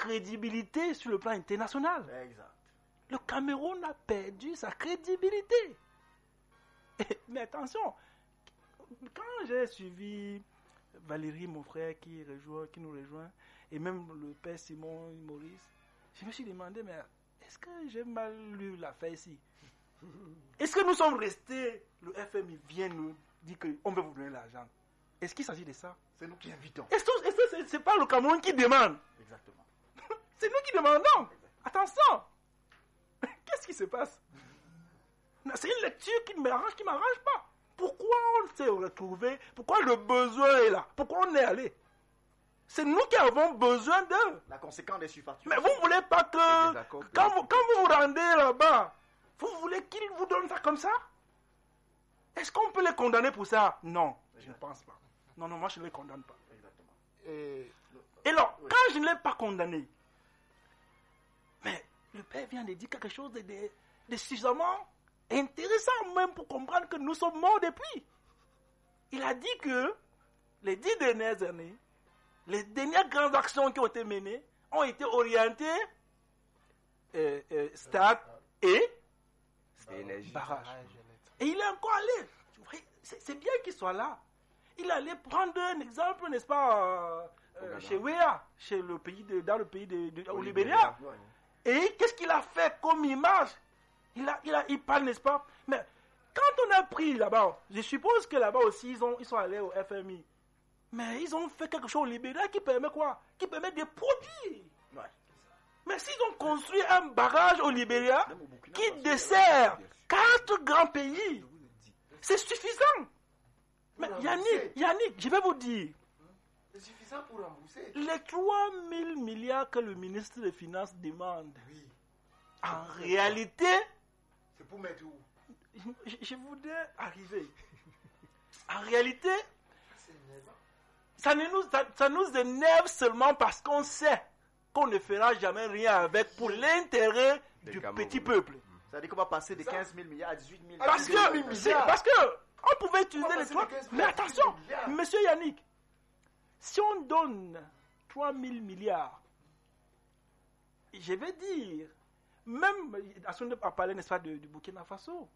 crédibilité sur le plan international. Exact. Le Cameroun a perdu sa crédibilité. Mais attention, quand j'ai suivi Valérie, mon frère, qui nous rejoint, et même le père Simon Maurice, je me suis demandé, mais est-ce que j'ai mal lu l'affaire ici? Est-ce que nous sommes restés, le FMI vient nous dire qu'on veut vous donner l'argent? Est-ce qu'il s'agit de ça? C'est nous qui invitons. Est-ce que c'est pas le Cameroun qui demande? Exactement. C'est nous qui demandons. Attention. Qu'est-ce qui se passe? C'est une lecture qui ne m'arrange pas. Pourquoi on s'est retrouvé? Pourquoi le besoin est là? Pourquoi on est allé? C'est nous qui avons besoin d'eux. La conséquence des surfactures. Mais vous ne voulez pas que... Quand vous vous rendez là-bas, vous voulez qu'ils vous donnent ça comme ça? Est-ce qu'on peut les condamner pour ça? Non, je ne pense pas. Non, moi je ne les condamne pas. Exactement. Et alors, quand je ne l'ai pas condamné, mais le père vient de dire quelque chose de suffisamment intéressant même pour comprendre que nous sommes morts depuis. Il a dit que les 10 dernières années, les dernières grandes actions qui ont été menées ont été orientées stade et barrage. Et il est encore allé. C'est bien qu'il soit là. Il allait prendre un exemple, n'est-ce pas, chez Wea, dans le pays au Libéria. Et qu'est-ce qu'il a fait comme image? Il parle, n'est-ce pas? Mais quand on a pris là-bas, je suppose que là-bas aussi, ils sont allés au FMI. Mais ils ont fait quelque chose au Libéria qui permet quoi? Qui permet de produire. Ouais. Mais s'ils ont construit un barrage au Libéria qui dessert 4 grands pays, c'est suffisant. Mais Yannick, je vais vous dire. C'est suffisant pour rembourser. Les 3 000 milliards que le ministre des Finances demande, Oui. en réalité, c'est pour mettre où? Je voudrais arriver. En réalité, ça nous énerve seulement parce qu'on sait qu'on ne fera jamais rien avec pour l'intérêt du petit peuple. Ça veut dire qu'on va passer de 15 000 milliards à 18 000 Parce que on pouvait utiliser les 3. Mais attention, monsieur Yannick, si on donne 3 000 milliards, je vais dire, même, on a parlé, n'est-ce pas, du Burkina Faso.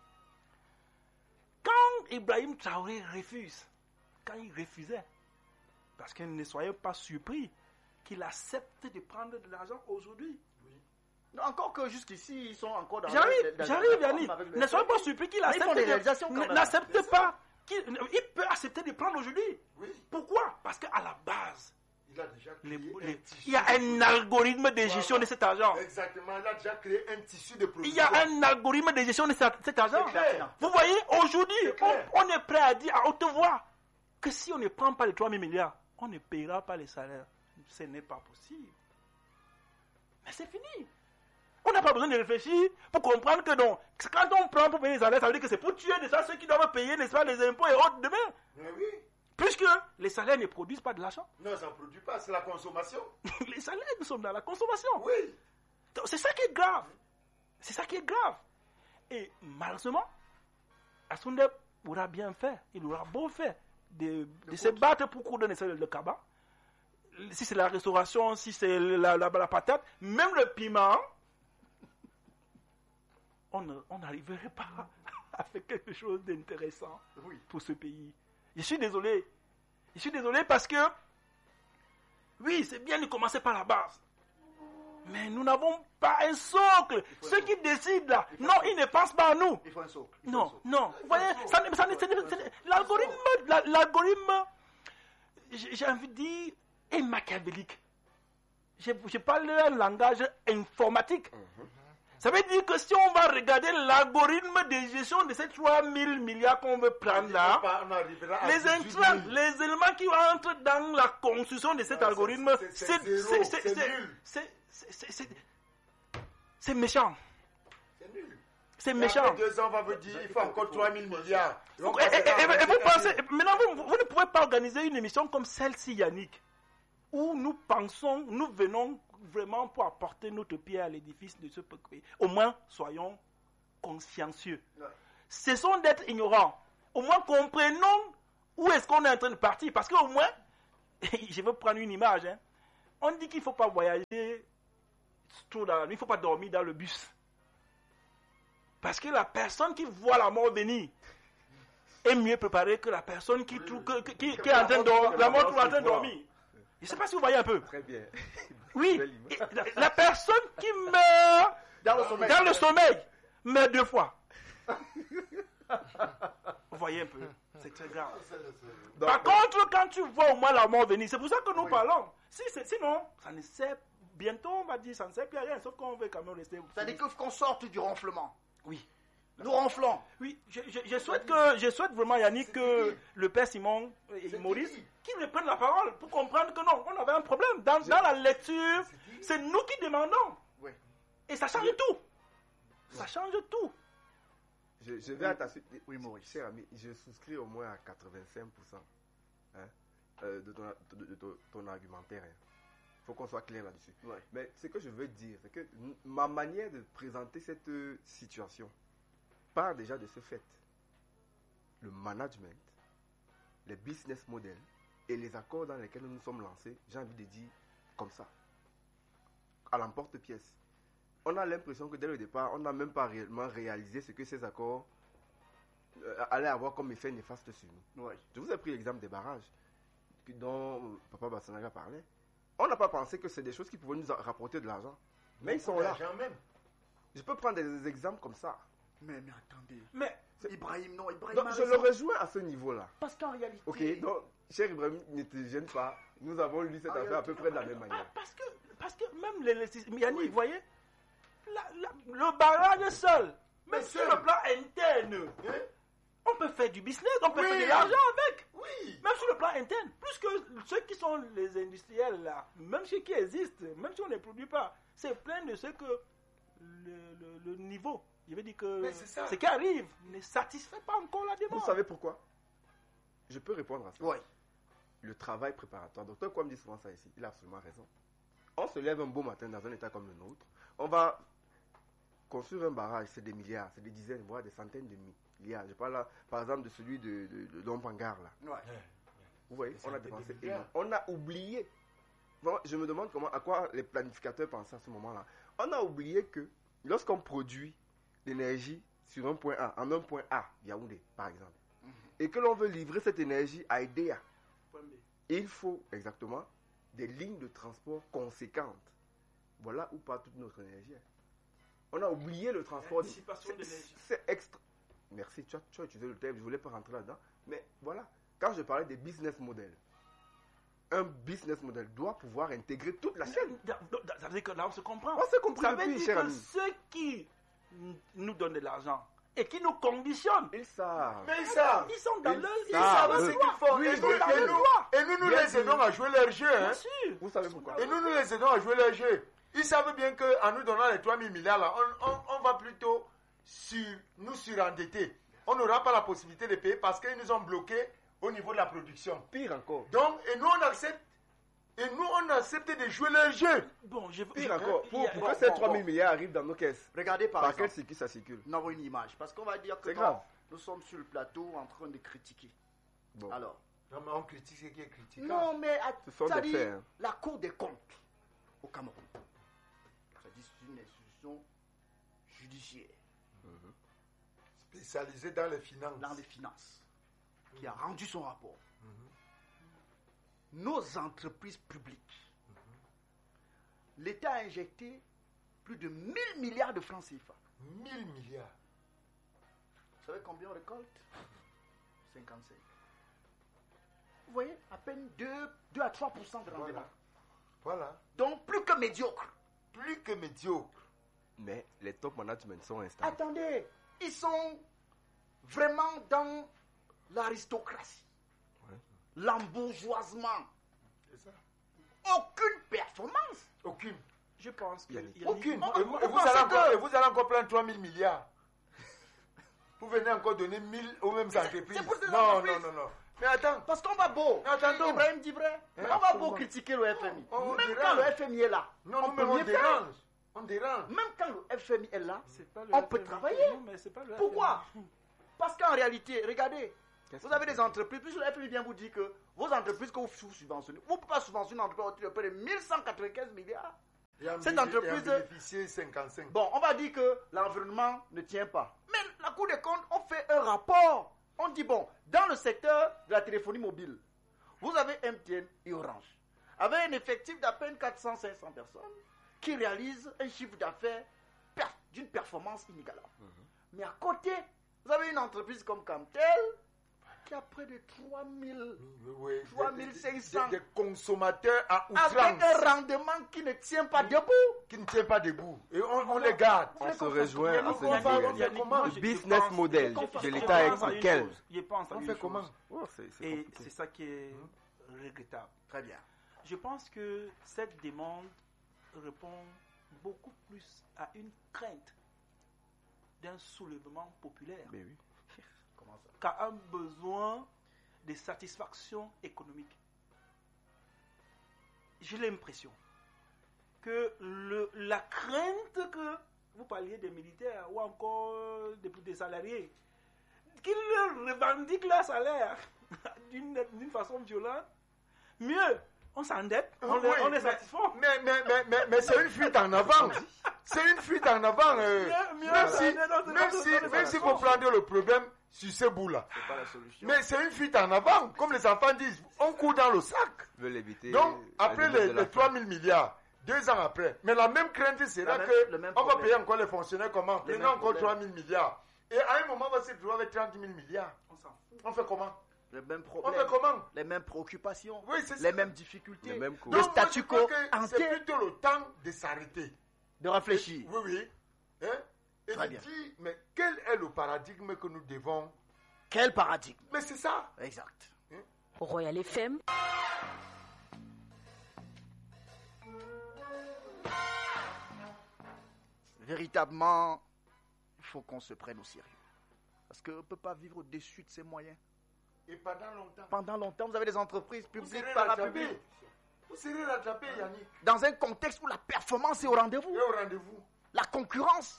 Quand Ibrahim Traoré refuse, quand il refusait, parce que ne soyez pas surpris qu'il accepte de prendre de l'argent aujourd'hui. Oui. Non, encore que jusqu'ici, ils sont encore dans... J'arrive, Yannick. Ne soyez pas surpris qu'il accepte n'accepte pas. Il peut accepter de prendre aujourd'hui. Oui. Pourquoi? Parce qu'à la base, il a déjà créé il y a un algorithme de gestion de cet argent. Exactement, il a déjà créé un tissu de production. Il y a un algorithme de gestion de cet argent. Vous voyez, aujourd'hui, on est prêt à dire à haute voix que si on ne prend pas les 3 000 milliards, on ne payera pas les salaires. Ce n'est pas possible. Mais c'est fini. On n'a pas besoin de réfléchir pour comprendre que donc, quand on prend pour payer les salaires, ça veut dire que c'est pour tuer déjà ceux qui doivent payer, n'est-ce pas, les impôts et autres demain. Mais oui. Puisque les salaires ne produisent pas de l'argent. Non, ça ne produit pas, c'est la consommation. Les salaires, nous sommes dans la consommation. Oui. Donc, c'est ça qui est grave. C'est ça qui est grave. Et malheureusement, Assoundé aura bien fait, il aura beau faire de se battre pour couronner le Kaba. Si c'est la restauration, si c'est la patate, même le piment, on n'arriverait pas à faire quelque chose d'intéressant pour ce pays. Je suis désolé parce que, oui, c'est bien de commencer par la base. Mais nous n'avons pas un socle. Ceux qui décident là, non, ils ne pensent pas à nous. Il faut un socle. Non. Vous voyez, l'algorithme, j'ai envie de dire, est machiavélique. Je parle un langage informatique. Ça veut dire que si on va regarder l'algorithme de gestion de ces 3 000 milliards qu'on veut prendre là, les intrants, les éléments qui entrent dans la construction de cet algorithme, c'est méchant. C'est nul. C'est méchant. Après 2 ans, on va vous dire il faut encore 3 000 milliards. Et vous pensez, maintenant vous ne pouvez pas organiser une émission comme celle-ci, Yannick, où nous venons vraiment pour apporter notre pierre à l'édifice de ce pays. Au moins, soyons consciencieux. Ouais. Cessons d'être ignorants. Au moins, comprenons où est-ce qu'on est en train de partir. Parce qu'au moins, je veux prendre une image. On dit qu'il ne faut pas voyager tôt dans la nuit, il ne faut pas dormir dans le bus. Parce que la personne qui voit la mort venir est mieux préparée que la personne qui est en train de dormir. La mort est en train de dormir. Je ne sais pas si vous voyez un peu. Très bien. Oui, la personne qui meurt dans le sommeil meurt 2 fois. Vous voyez un peu, c'est très grave. Par contre, quand tu vois au moins la mort venir, c'est pour ça que nous parlons. Sinon, ça ne sert, bientôt on va dire, ça ne sert plus à rien, sauf qu'on veut quand même rester. C'est-à-dire qu'on sorte du ronflement. Oui. Nous ronflons. Oui, je souhaite vraiment, Yannick, que le père Simon et Maurice, qu'ils reprennent la parole pour comprendre que non, on avait un problème. Dans la lecture, c'est nous qui demandons. Oui. Et ça change tout. Ça change tout. Je vais à ta suite. Oui, Maurice. Cher ami, je souscris au moins à 85% de ton argumentaire. Il faut qu'on soit clair là-dessus. Ouais. Mais ce que je veux dire, c'est que ma manière de présenter cette situation part déjà de ce fait. Le management, les business models et les accords dans lesquels nous nous sommes lancés, j'ai envie de dire comme ça, à l'emporte-pièce. On a l'impression que dès le départ, on n'a même pas réellement réalisé ce que ces accords allaient avoir comme effet néfaste sur nous. Ouais. Je vous ai pris l'exemple des barrages dont Papa Bassanaga parlait. On n'a pas pensé que c'est des choses qui pouvaient nous rapporter de l'argent. Mais ils sont là. Même. Je peux prendre des exemples comme ça. Mais attendez. Mais Ibrahim, non, Ibrahim. Donc, je le rejoins à ce niveau-là. Parce qu'en réalité. Ok, donc, cher Ibrahim, ne te gêne pas. Nous avons lu cette affaire à peu près de la même manière. Parce que même les Yannick, vous voyez, le barrage seul, même sur le plan interne, on peut faire du business, on peut faire de l'argent avec. Oui. Même sur le plan interne. Plus que ceux qui sont les industriels là, même ceux qui existent, même si on ne les produit pas, c'est plein de ce que le niveau, je veux dire que ce qui arrive ne satisfait pas encore la demande. Vous savez pourquoi? Je peux répondre à ça. Oui. Le travail préparatoire. Docteur Kwame dit souvent ça ici. Il a absolument raison. On se lève un beau matin dans un état comme le nôtre. On va construire un barrage, c'est des milliards, c'est des dizaines, voire des centaines de milliards. Je parle là, par exemple, de celui de Dompangar là. Ouais. Vous voyez, on a dépensé énormément. On a oublié. Bon, je me demande à quoi les planificateurs pensaient à ce moment-là. On a oublié que lorsqu'on produit l'énergie sur un point A, en un point A, Yaoundé par exemple, et que l'on veut livrer cette énergie à EDEA, il faut exactement des lignes de transport conséquentes. Voilà où part toute notre énergie. On a oublié le transport. L'anticipation d'énergie. C'est extra. Merci, tu as utilisé le terme, je ne voulais pas rentrer là-dedans. Mais voilà, quand je parlais des business models, un business model doit pouvoir intégrer toute la chaîne. Ça veut dire que là, on se comprend. On s'est compris Ça veut depuis, dire cher que ami. ceux qui nous donnent de l'argent et qui nous conditionnent, Ils savent. Mais ils savent. ils sont dans Ils leur... Ils savent. savent ce qu'ils font. Oui, Et nous, bien et sûr. nous, et nous Bien les sûr. aidons à jouer leur jeu. Bien Hein. sûr. Vous savez pourquoi? Et nous les aidons à jouer leur jeu. Ils savent bien qu'en nous donnant les 3 000 milliards, là, on va plutôt nous surendetter. On n'aura pas la possibilité de payer parce qu'ils nous ont bloqués au niveau de la production. Pire encore. Donc, et nous, on accepte de jouer leur jeu. Bon, Pire encore. Pour il y a- que ces 3 000 milliards arrivent dans nos caisses, Regardez par par quel exemple. circuit ça circule? Nous avons une image. Parce qu'on va dire que C'est non, grave. nous sommes sur le plateau en train de critiquer. Bon. Alors. Non, mais on critique ce qui est critiquable. Non, mais Ce sont des c'est-à-dire, faits, hein. la Cour des comptes au Cameroun, c'est une institution judiciaire Spécialisé dans les finances. dans les finances qui a rendu son rapport. Nos entreprises publiques, l'État a injecté plus de 1000 milliards de francs CFA. 1000 milliards. Vous savez combien on récolte? 55. Vous voyez, à peine 2 à 3% de rendement. Voilà. Donc plus que médiocre. Plus que médiocre. Mais les top management sont installés. Attendez, ils sont vraiment dans l'aristocratie, l'embourgeoisement. C'est ça. Aucune performance. Aucune. Je pense que... Yannick. Aucune. On- Et on vous pensait que- et vous allez encore prendre 3 000 milliards. Vous venez encore donner 1000 aux mêmes entreprises. c'est pour ces non, entreprises. non. Mais attends. Parce qu'on va beau. Mais attendons. Ibrahim dit vrai. Hein, On va beau absolument. critiquer le FMI. On Même dérange. quand le FMI est là. Non, on nous, peut mais on mieux faire. dérange. On dérange. Même quand le FMI est là, C'est pas le on peut FMI. travailler. Non, mais c'est pas le Pourquoi? FMI. Parce qu'en réalité, regardez, Vous avez des entreprises, plus le FMI vient vous dire que vos entreprises que vous subventionnez, vous ne pouvez pas subventionner une entreprise de près de 1195 milliards. Cette entreprise. Bénéficier 55. Bon, on va dire que l'environnement ne tient pas. Mais la Cour des comptes, on fait un rapport. On dit, bon, dans le secteur de la téléphonie mobile, vous avez MTN et Orange, avec un effectif d'à peine 400-500 personnes, qui réalisent un chiffre d'affaires d'une performance inégalable. Mais à côté, vous avez une entreprise comme Camtel, qui a près de 3500 des consommateurs à avec outrance. un rendement qui ne tient pas debout. Qui ne tient pas debout. Et on les garde. On se rejoint à ce niveau. Comment Le business model de l'État est quel? On fait comment? Et c'est ça qui est regrettable. Très bien. Je pense que cette demande répond beaucoup plus à une crainte d'un soulèvement populaire Mais oui. Comment ça? qu'à un besoin de satisfaction économique. J'ai l'impression que la crainte que vous parliez des militaires ou encore des salariés, qu'ils revendiquent leur salaire d'une façon violente, mieux, on s'endette, on les satisfait. Mais c'est une fuite en avant. C'est une fuite en avant. Même si vous prenez le problème sur ce bout-là. C'est pas la solution. Mais c'est une fuite en avant. Comme les enfants disent, on court dans le sac. Veut l'éviter. Donc, après les 3 000 milliards, 2 ans après, mais la même crainte sera qu'on va payer encore les fonctionnaires comment? Prenons encore 3 000 milliards. Et à un moment, on va se retrouver avec 30 000 milliards. On s'en fout. On fait comment? Les mêmes On problèmes, fait comment? les mêmes préoccupations, Oui, c'est ça. les mêmes difficultés, Les mêmes causes. le Donc, moi, statu je crois quo que entier, c'est plutôt le temps de s'arrêter. de réfléchir. Oui, oui. Hein? Et Très je bien. dis, mais quel est le paradigme que nous devons... Quel paradigme? Mais c'est ça. Exact. Royal FM, Véritablement, il faut qu'on se prenne au sérieux. Parce qu'on ne peut pas vivre au-dessus de ses moyens. Et pendant longtemps. Pendant longtemps, vous avez des entreprises Vous publiques, serez parapubliques, rattrapé. Vous serez rattrapé, Yannick. dans un contexte où la performance est au rendez-vous. Et au rendez-vous. La concurrence.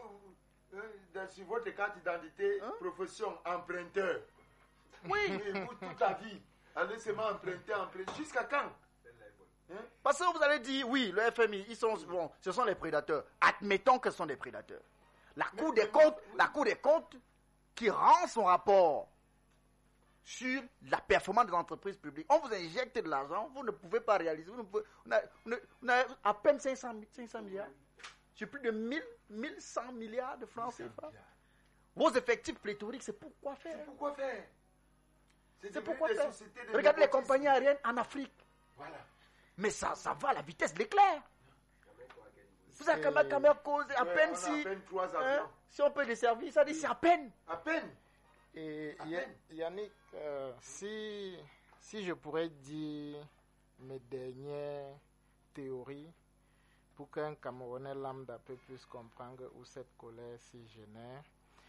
Sur votre carte d'identité, Hein? profession, emprunteur. Oui. Et vous, toute la vie, allez seulement emprunter. Jusqu'à quand? Hein? Parce que vous allez dire, oui, le FMI, ce sont les prédateurs. Admettons que ce sont des prédateurs. La Cour des comptes qui rend son rapport sur la performance des entreprises publiques. On vous injecte de l'argent, vous ne pouvez pas réaliser. On a à peine 500 milliards. Sur plus de 1100 milliards de francs CFA. Vos effectifs pléthoriques, c'est pourquoi faire? Pourquoi faire? C'est pourquoi des faire? sociétés de Regardez les népotisme. compagnies aériennes en Afrique. Voilà. Mais ça va à la vitesse de l'éclair. Vous avez Cameco, à peine On a si, à peine 3 hein, avions. si on peut les servir, ça dit c'est à peine. À peine. Et À peine. Yannick, si je pourrais dire mes dernières théories pour qu'un Camerounais lambda peut plus comprendre où cette colère s'y génère,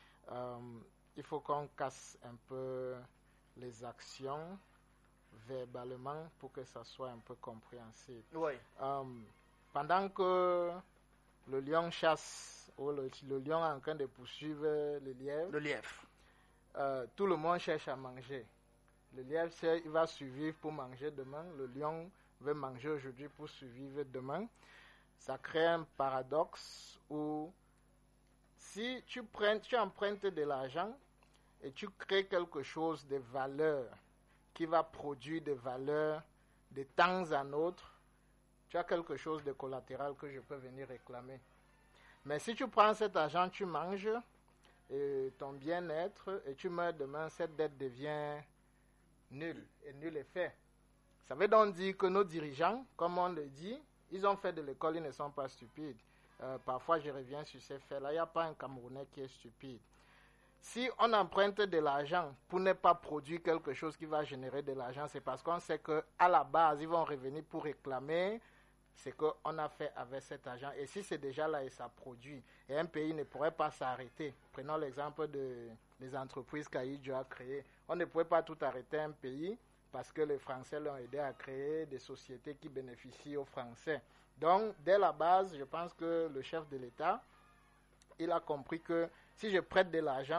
il faut qu'on casse un peu les actions verbalement pour que ça soit un peu compréhensible. Oui. Pendant que le lion chasse ou le lion est en train de poursuivre le lièvre, Le lièvre. tout le monde cherche à manger. Le lièvre il va survivre pour manger demain. Le lion veut manger aujourd'hui pour survivre demain. Ça crée un paradoxe où si tu empruntes de l'argent et tu crées quelque chose de valeur qui va produire des valeurs de temps en autre, tu as quelque chose de collatéral que je peux venir réclamer. Mais si tu prends cet argent, tu manges et ton bien-être et tu meurs demain, cette dette devient nulle et nul est fait. Ça veut donc dire que nos dirigeants, comme on le dit, ils ont fait de l'école, ils ne sont pas stupides. Parfois, je reviens sur ces faits-là. Il n'y a pas un Camerounais qui est stupide. Si on emprunte de l'argent pour ne pas produire quelque chose qui va générer de l'argent, c'est parce qu'on sait qu'à la base, ils vont revenir pour réclamer ce qu'on a fait avec cet argent. Et si c'est déjà là et ça produit, et un pays ne pourrait pas s'arrêter. Prenons l'exemple des entreprises qu'Aïdjo a créées. On ne pouvait pas tout arrêter un pays parce que les Français l'ont aidé à créer des sociétés qui bénéficient aux Français. Donc, dès la base, je pense que le chef de l'État, il a compris que si je prête de l'argent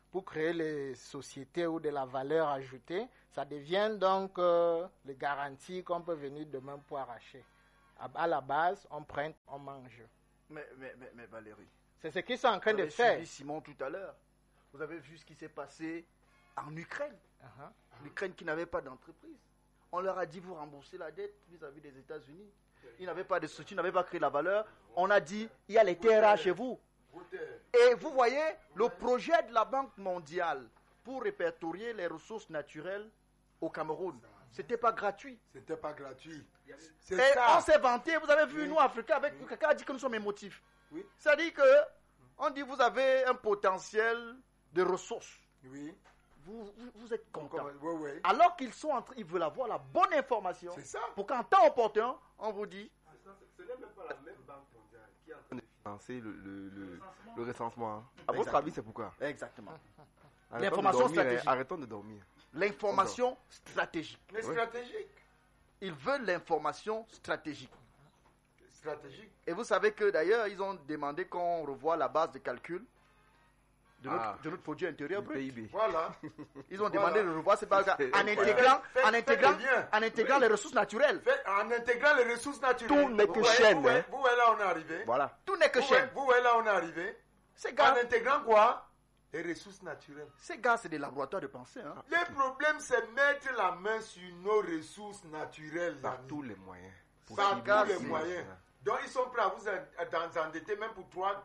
pour créer les sociétés ou de la valeur ajoutée, ça devient donc les garanties qu'on peut venir demain pour arracher. À la base, on prend, on mange. Mais Valérie, C'est ce qu'ils sont en train de vous faire. avez suivi Simon tout à l'heure. Vous avez vu ce qui s'est passé en Ukraine. L'Ukraine qui n'avait pas d'entreprise. On leur a dit, vous remboursez la dette vis-à-vis des États-Unis. Ils n'avaient pas de soutien, ils n'avaient pas créé la valeur. On a dit, il y a les terres chez vous. Et vous voyez, le projet de la Banque mondiale pour répertorier les ressources naturelles au Cameroun, c'était pas gratuit. C'était pas gratuit. Et C'est ça. on s'est vanté, vous avez vu, nous, Africains, avec quelqu'un a dit que nous sommes émotifs. Oui. Ça dit que, on dit, vous avez un potentiel de ressources. Oui. Vous êtes content. Oui, oui. Alors qu'ils sont en train, ils veulent avoir la bonne information. C'est ça. Pour qu'en temps opportun, on vous dit. Ce n'est même pas la même banque mondiale qui est en train de financer le recensement. Hein. À votre avis, c'est pourquoi? Exactement. Arrêtons L'information de dormir, stratégique. Arrêtons de dormir. L'information stratégique. Mais stratégique. Ils veulent l'information stratégique. Stratégique. Et vous savez que d'ailleurs, ils ont demandé qu'on revoie la base de calcul de notre produit intérieur brut. PIB. Voilà. Ils ont demandé de revoir, c'est pas grave, en intégrant les ressources naturelles. En intégrant les ressources naturelles. Tout n'est que chaîne. Vous voyez là on est arrivé. Voilà. Tout n'est que chaîne. Vous voyez là on est arrivé. Ces En gars, intégrant quoi? Les ressources naturelles. c'est des laboratoires de pensée. Hein. Le problème, c'est mettre la main sur nos ressources naturelles. Par l'ami. tous les moyens. Par possibles. tous les moyens. Donc, ils sont prêts à vous endetter même pour 30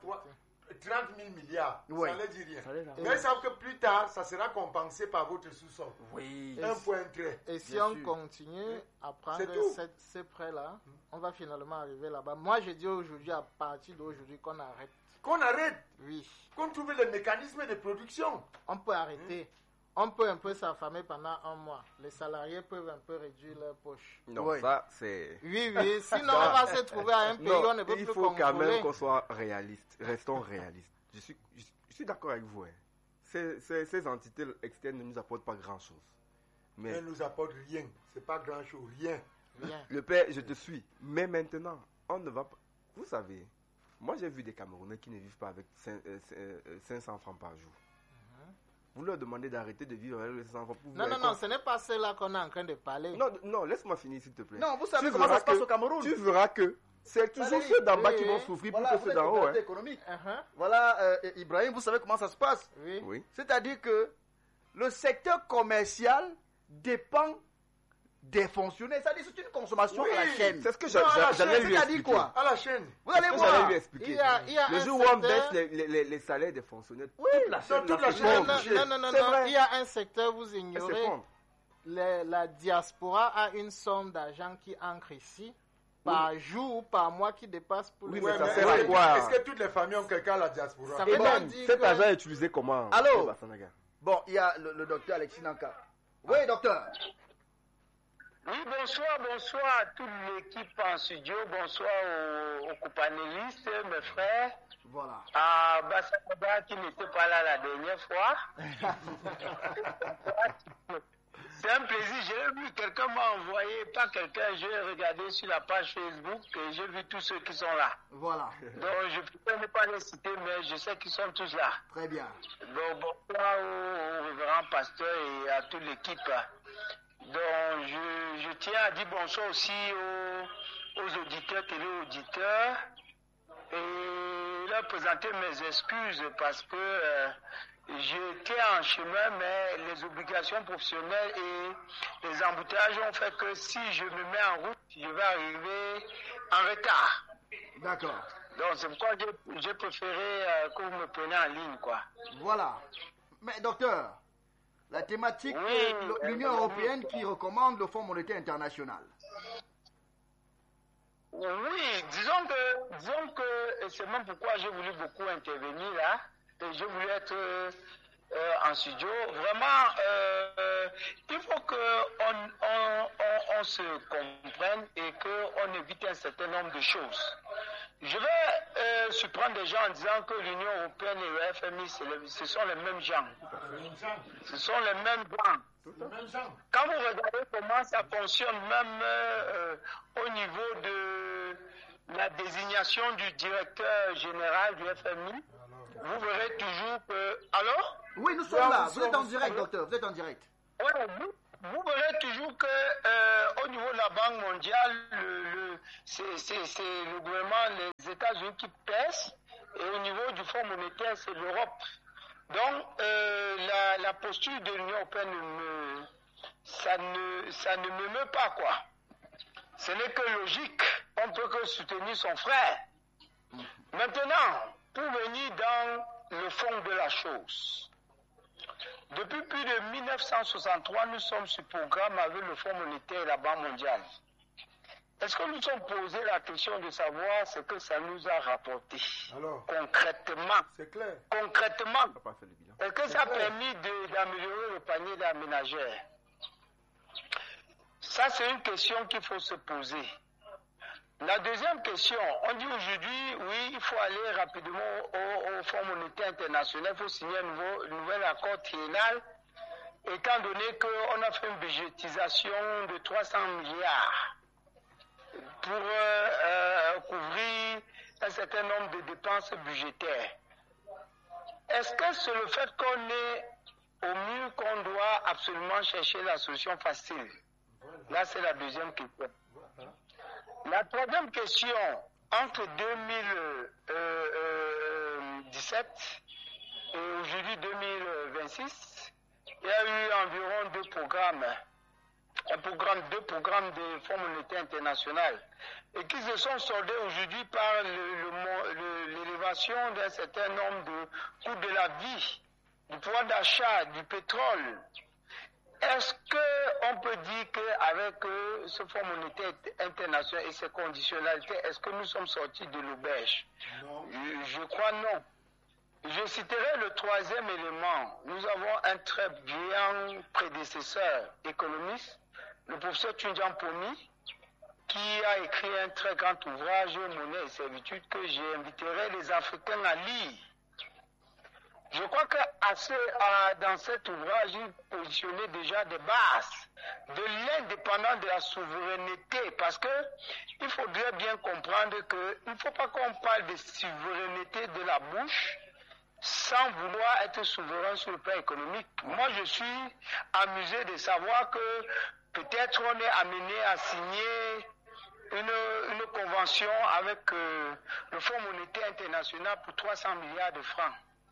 000 milliards. Oui. Ça ne dit rien. Ça les a- Mais ils savent que plus tard, ça sera compensé par votre sous-sol. Oui. Un point trait. Et si Bien on sûr. continue à prendre C'est tout. ces prêts-là, on va finalement arriver là-bas. Moi, je dis aujourd'hui, à partir d'aujourd'hui, qu'on arrête. Qu'on arrête. Oui, Qu'on trouve les mécanismes de production. on peut arrêter. On peut un peu s'affamer pendant un mois. Les salariés peuvent un peu réduire leurs poches. Non, Ouais. ça, c'est... Oui, sinon on va se trouver à un pays où on ne peut il plus faut quand contrôler. même qu'on soit réaliste. Restons réalistes. Je suis d'accord avec vous. Hein. Ces entités externes ne nous apportent pas grand-chose. Mais Elles ne nous apportent rien. C'est pas grand-chose. Rien. Rien. le père, je te suis. Mais maintenant, on ne va pas... Vous savez, moi j'ai vu des Camerounais qui ne vivent pas avec 500 francs par jour. Vous leur demandez d'arrêter de vivre avec les 500 francs. Non, ce n'est pas cela qu'on est en train de parler. Non, laisse-moi finir s'il te plaît. Non, vous savez Tu comment ça verras se passe que- au Cameroun. Tu verras que c'est toujours Valérie, ceux d'en bas oui, qui vont oui. souffrir Voilà, plus vous que ceux êtes d'en haut. opérateur Hein. économique. Uh-huh. Voilà, Ibrahim, vous savez comment ça se passe. Oui. Oui. C'est-à-dire que le secteur commercial dépend des fonctionnaires. C'est-à-dire que c'est une consommation Oui, à la chaîne. C'est ce que Non, à la j'allais chaîne, lui c'est-à-dire expliquer. quoi? À la chaîne. Vous allez C'est ce que voir. j'allais lui expliquer. Il y a Le un jour où on secteur- baisse les salaires des fonctionnaires, Oui, toute la chaîne, toute la se chaîne. fond. Non, C'est vrai. il y a un secteur, vous Elle se ignorez. fond. La diaspora a une somme d'argent qui entre ici par jour ou par mois qui dépasse pour Oui, les mais Ouais, ça mais sert à est-ce quoi? Est-ce que toutes les familles ont quelqu'un à la diaspora? Ça Et veut donc même, dire cet que- argent est utilisé comment? Allô? Basanaga. Bon, il y a le docteur Alexis Nanka. Oui, docteur. Oui, bonsoir à toute l'équipe en studio, bonsoir aux copanélistes, mes frères, Voilà. à Bassakada qui n'était pas là la dernière fois. C'est un plaisir, j'ai vu, quelqu'un m'a envoyé, pas quelqu'un, j'ai regardé sur la page Facebook et j'ai vu tous ceux qui sont là. Voilà. Donc je peux ne pas les citer, mais je sais qu'ils sont tous là. Très bien. Donc bonsoir au révérend pasteur et à toute l'équipe. Donc je tiens à dire bonsoir aussi aux auditeurs, téléauditeurs, et leur présenter mes excuses parce que j'étais en chemin, mais les obligations professionnelles et les embouteillages ont fait que si je me mets en route, je vais arriver en retard. D'accord. Donc c'est pourquoi j'ai préféré que vous me preniez en ligne, quoi. Voilà. Mais docteur, la thématique Oui, est l'Union européenne qui recommande le Fonds monétaire international. Oui, disons que c'est même pourquoi j'ai voulu beaucoup intervenir là, et j'ai voulu être en studio. Vraiment, il faut qu'on se comprenne et qu'on évite un certain nombre de choses. Je vais surprendre des gens en disant que l'Union européenne et le FMI, ce sont les mêmes gens. Ce sont les mêmes gens. Quand vous regardez comment ça fonctionne, même au niveau de la désignation du directeur général du FMI, vous verrez toujours que... Alors ? Oui, nous sommes là. Vous êtes en direct, docteur. Vous êtes en direct. Ouais, vous verrez toujours que au niveau de la Banque mondiale, c'est le gouvernement, les États-Unis qui pèsent, et au niveau du Fonds monétaire, c'est l'Europe. Donc, la posture de l'Union européenne, ça ne me meut pas, quoi. Ce n'est que logique. On ne peut que soutenir son frère. Maintenant, pour venir dans le fond de la chose, depuis plus de 1963, nous sommes sur programme avec le Fonds monétaire et la Banque mondiale. Est-ce que nous sommes posé la question de savoir ce que ça nous a rapporté? Alors, concrètement? C'est clair. Concrètement, On va pas faire le bilan. est-ce que ça a permis d'améliorer le panier des ménagères? Ça, c'est une question qu'il faut se poser. La deuxième question, on dit aujourd'hui, oui, il faut aller rapidement au Fonds monétaire international, il faut signer un nouvel accord triennal, étant donné qu'on a fait une budgétisation de 300 milliards pour couvrir un certain nombre de dépenses budgétaires. Est-ce que c'est le fait qu'on est au mur qu'on doit absolument chercher la solution facile? Là, c'est la deuxième question. La troisième question, entre 2017 et aujourd'hui 2026, il y a eu environ deux programmes des Fonds monétaires international, et qui se sont soldés aujourd'hui par l'élévation d'un certain nombre de coûts de la vie, du pouvoir d'achat, du pétrole. Est-ce qu'on peut dire qu'avec ce Fonds monétaire international et ses conditionnalités, est-ce que nous sommes sortis de l'auberge? Non. Je crois non. Je citerai le troisième élément. Nous avons un très brillant prédécesseur économiste, le professeur Tundian Pomi, qui a écrit un très grand ouvrage, Monnaie et servitude, que j'inviterai les Africains à lire. Je crois que dans cet ouvrage, il positionnait déjà des bases de l'indépendance de la souveraineté, parce que il faudrait bien comprendre qu'il ne faut pas qu'on parle de souveraineté de la bouche sans vouloir être souverain sur le plan économique. Moi, je suis amusé de savoir que peut-être on est amené à signer une convention avec le Fonds monétaire international pour 300 milliards de francs.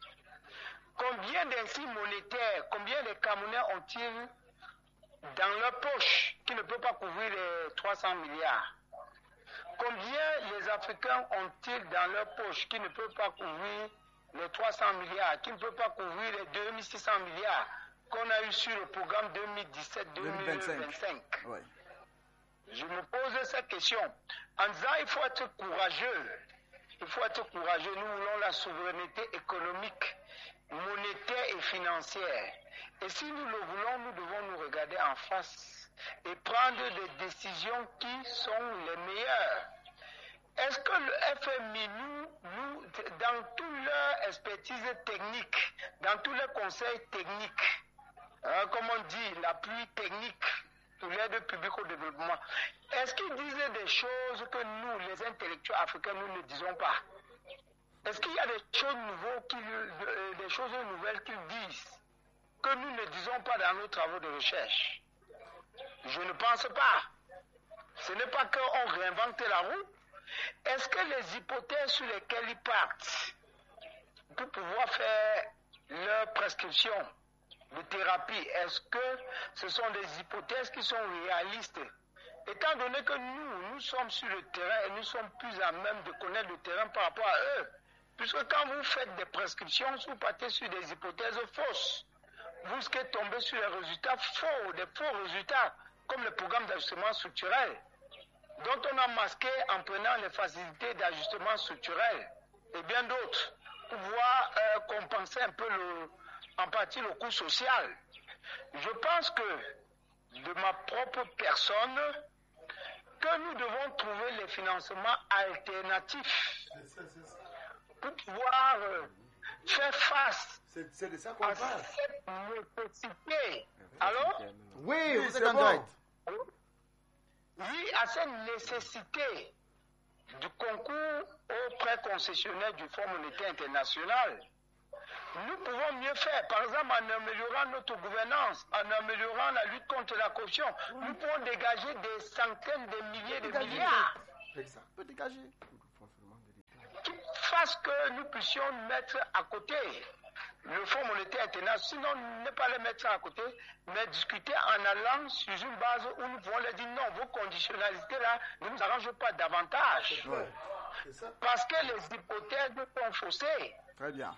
Combien d'instituts monétaires, combien de Camerounais ont-ils dans leur poche qui ne peut pas couvrir les 300 milliards? Combien les Africains ont-ils dans leur poche qui ne peut pas couvrir les 300 milliards, qui ne peut pas couvrir les 2600 milliards qu'on a eu sur le programme 2017-2025? Ouais. Je me pose cette question en disant il faut être courageux. Il faut être courageux. Nous voulons la souveraineté économique, monétaire et financière. Et si nous le voulons, nous devons nous regarder en face et prendre des décisions qui sont les meilleures. Est-ce que le FMI, nous, dans toute leur expertise technique, dans tous les conseils techniques, comme on dit, l'appui technique pour l'aide publique au développement, est-ce qu'ils disaient des choses que nous, les intellectuels africains, nous ne disons pas? Est-ce qu'il y a des choses nouvelles qu'ils disent que nous ne disons pas dans nos travaux de recherche? Je ne pense pas. Ce n'est pas qu'on réinvente la roue. Est-ce que les hypothèses sur lesquelles ils partent pour pouvoir faire leur prescription de thérapie, est-ce que ce sont des hypothèses qui sont réalistes? Étant donné que nous sommes sur le terrain et nous sommes plus à même de connaître le terrain par rapport à eux. Puisque quand vous faites des prescriptions, vous partez sur des hypothèses fausses. Vous risquez de tomber sur des résultats faux, des faux résultats, comme le programme d'ajustement structurel, dont on a masqué en prenant les facilités d'ajustement structurel et bien d'autres, pour pouvoir compenser un peu en partie le coût social. Je pense que, de ma propre personne, que nous devons trouver les financements alternatifs pour pouvoir faire face c'est de ça qu'on à parle. cette nécessité. Alors? Oui, vous êtes en direct. Oui, à cette nécessité du concours au prêt concessionnaire du Fonds monétaire international. nous pouvons mieux faire. Par exemple, en améliorant notre gouvernance, en améliorant la lutte contre la corruption, nous pouvons dégager des centaines de milliers de milliards. Exact. On peut dégager. Qui fasse que nous puissions mettre à côté le Fonds monétaire international, sinon ne pas le mettre à côté, mais discuter en allant sur une base où nous pouvons leur dire non, vos conditionnalités là ne nous arrangent pas davantage. Ouais. C'est ça. Parce que les hypothèses sont faussées. Très bien.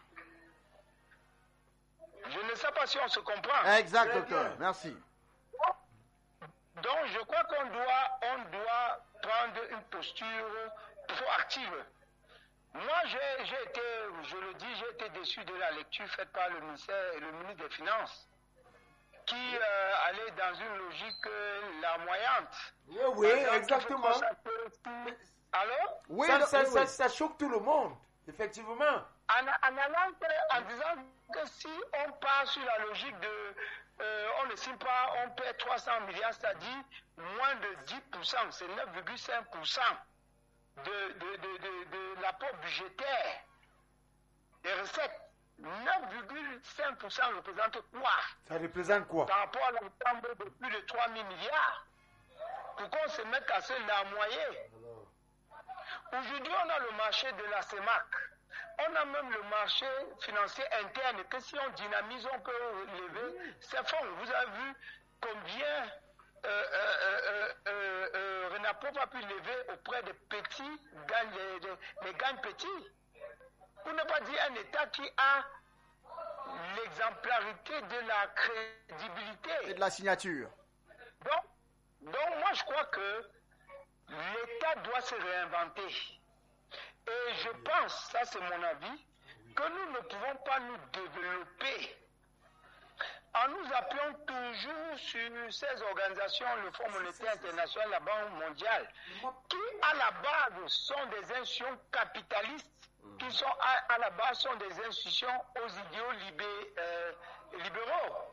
Je ne sais pas si on se comprend. Exact, Très docteur. bien. Merci. Donc je crois qu'on doit prendre une posture proactive. Moi, j'ai été, je le dis, j'ai été déçu de la lecture faite par le ministre des Finances, qui allait dans une logique larmoyante. Oui, exactement. Alors, Oui, Ça choque tout le monde, effectivement. en disant que si on part sur la logique de on ne signe pas, on paie 300 milliards, c'est-à-dire moins de 10%, c'est 9,5% de l'apport budgétaire des recettes. 9,5% représente quoi? Ça représente quoi? Par rapport à l'ensemble de plus de 3 000 milliards. Pourquoi on se met à se larmoyer? Aujourd'hui, on a le marché de la CEMAC. On a même le marché financier interne que si on dynamise, on peut lever ces fonds. Vous avez vu combien Renapo a pu lever auprès des petits, les gagne petits. Pour ne pas dire un État qui a l'exemplarité de la crédibilité. Et de la signature. Donc moi je crois que l'État doit se réinventer. Et je pense, ça c'est mon avis, que nous ne pouvons pas nous développer en nous appuyant toujours sur ces organisations, le Fonds monétaire international, la Banque mondiale, qui à la base sont des institutions capitalistes, qui sont à la base sont des institutions aux idéaux libéraux.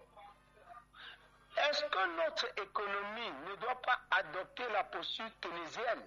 Est-ce que notre économie ne doit pas adopter la posture keynésienne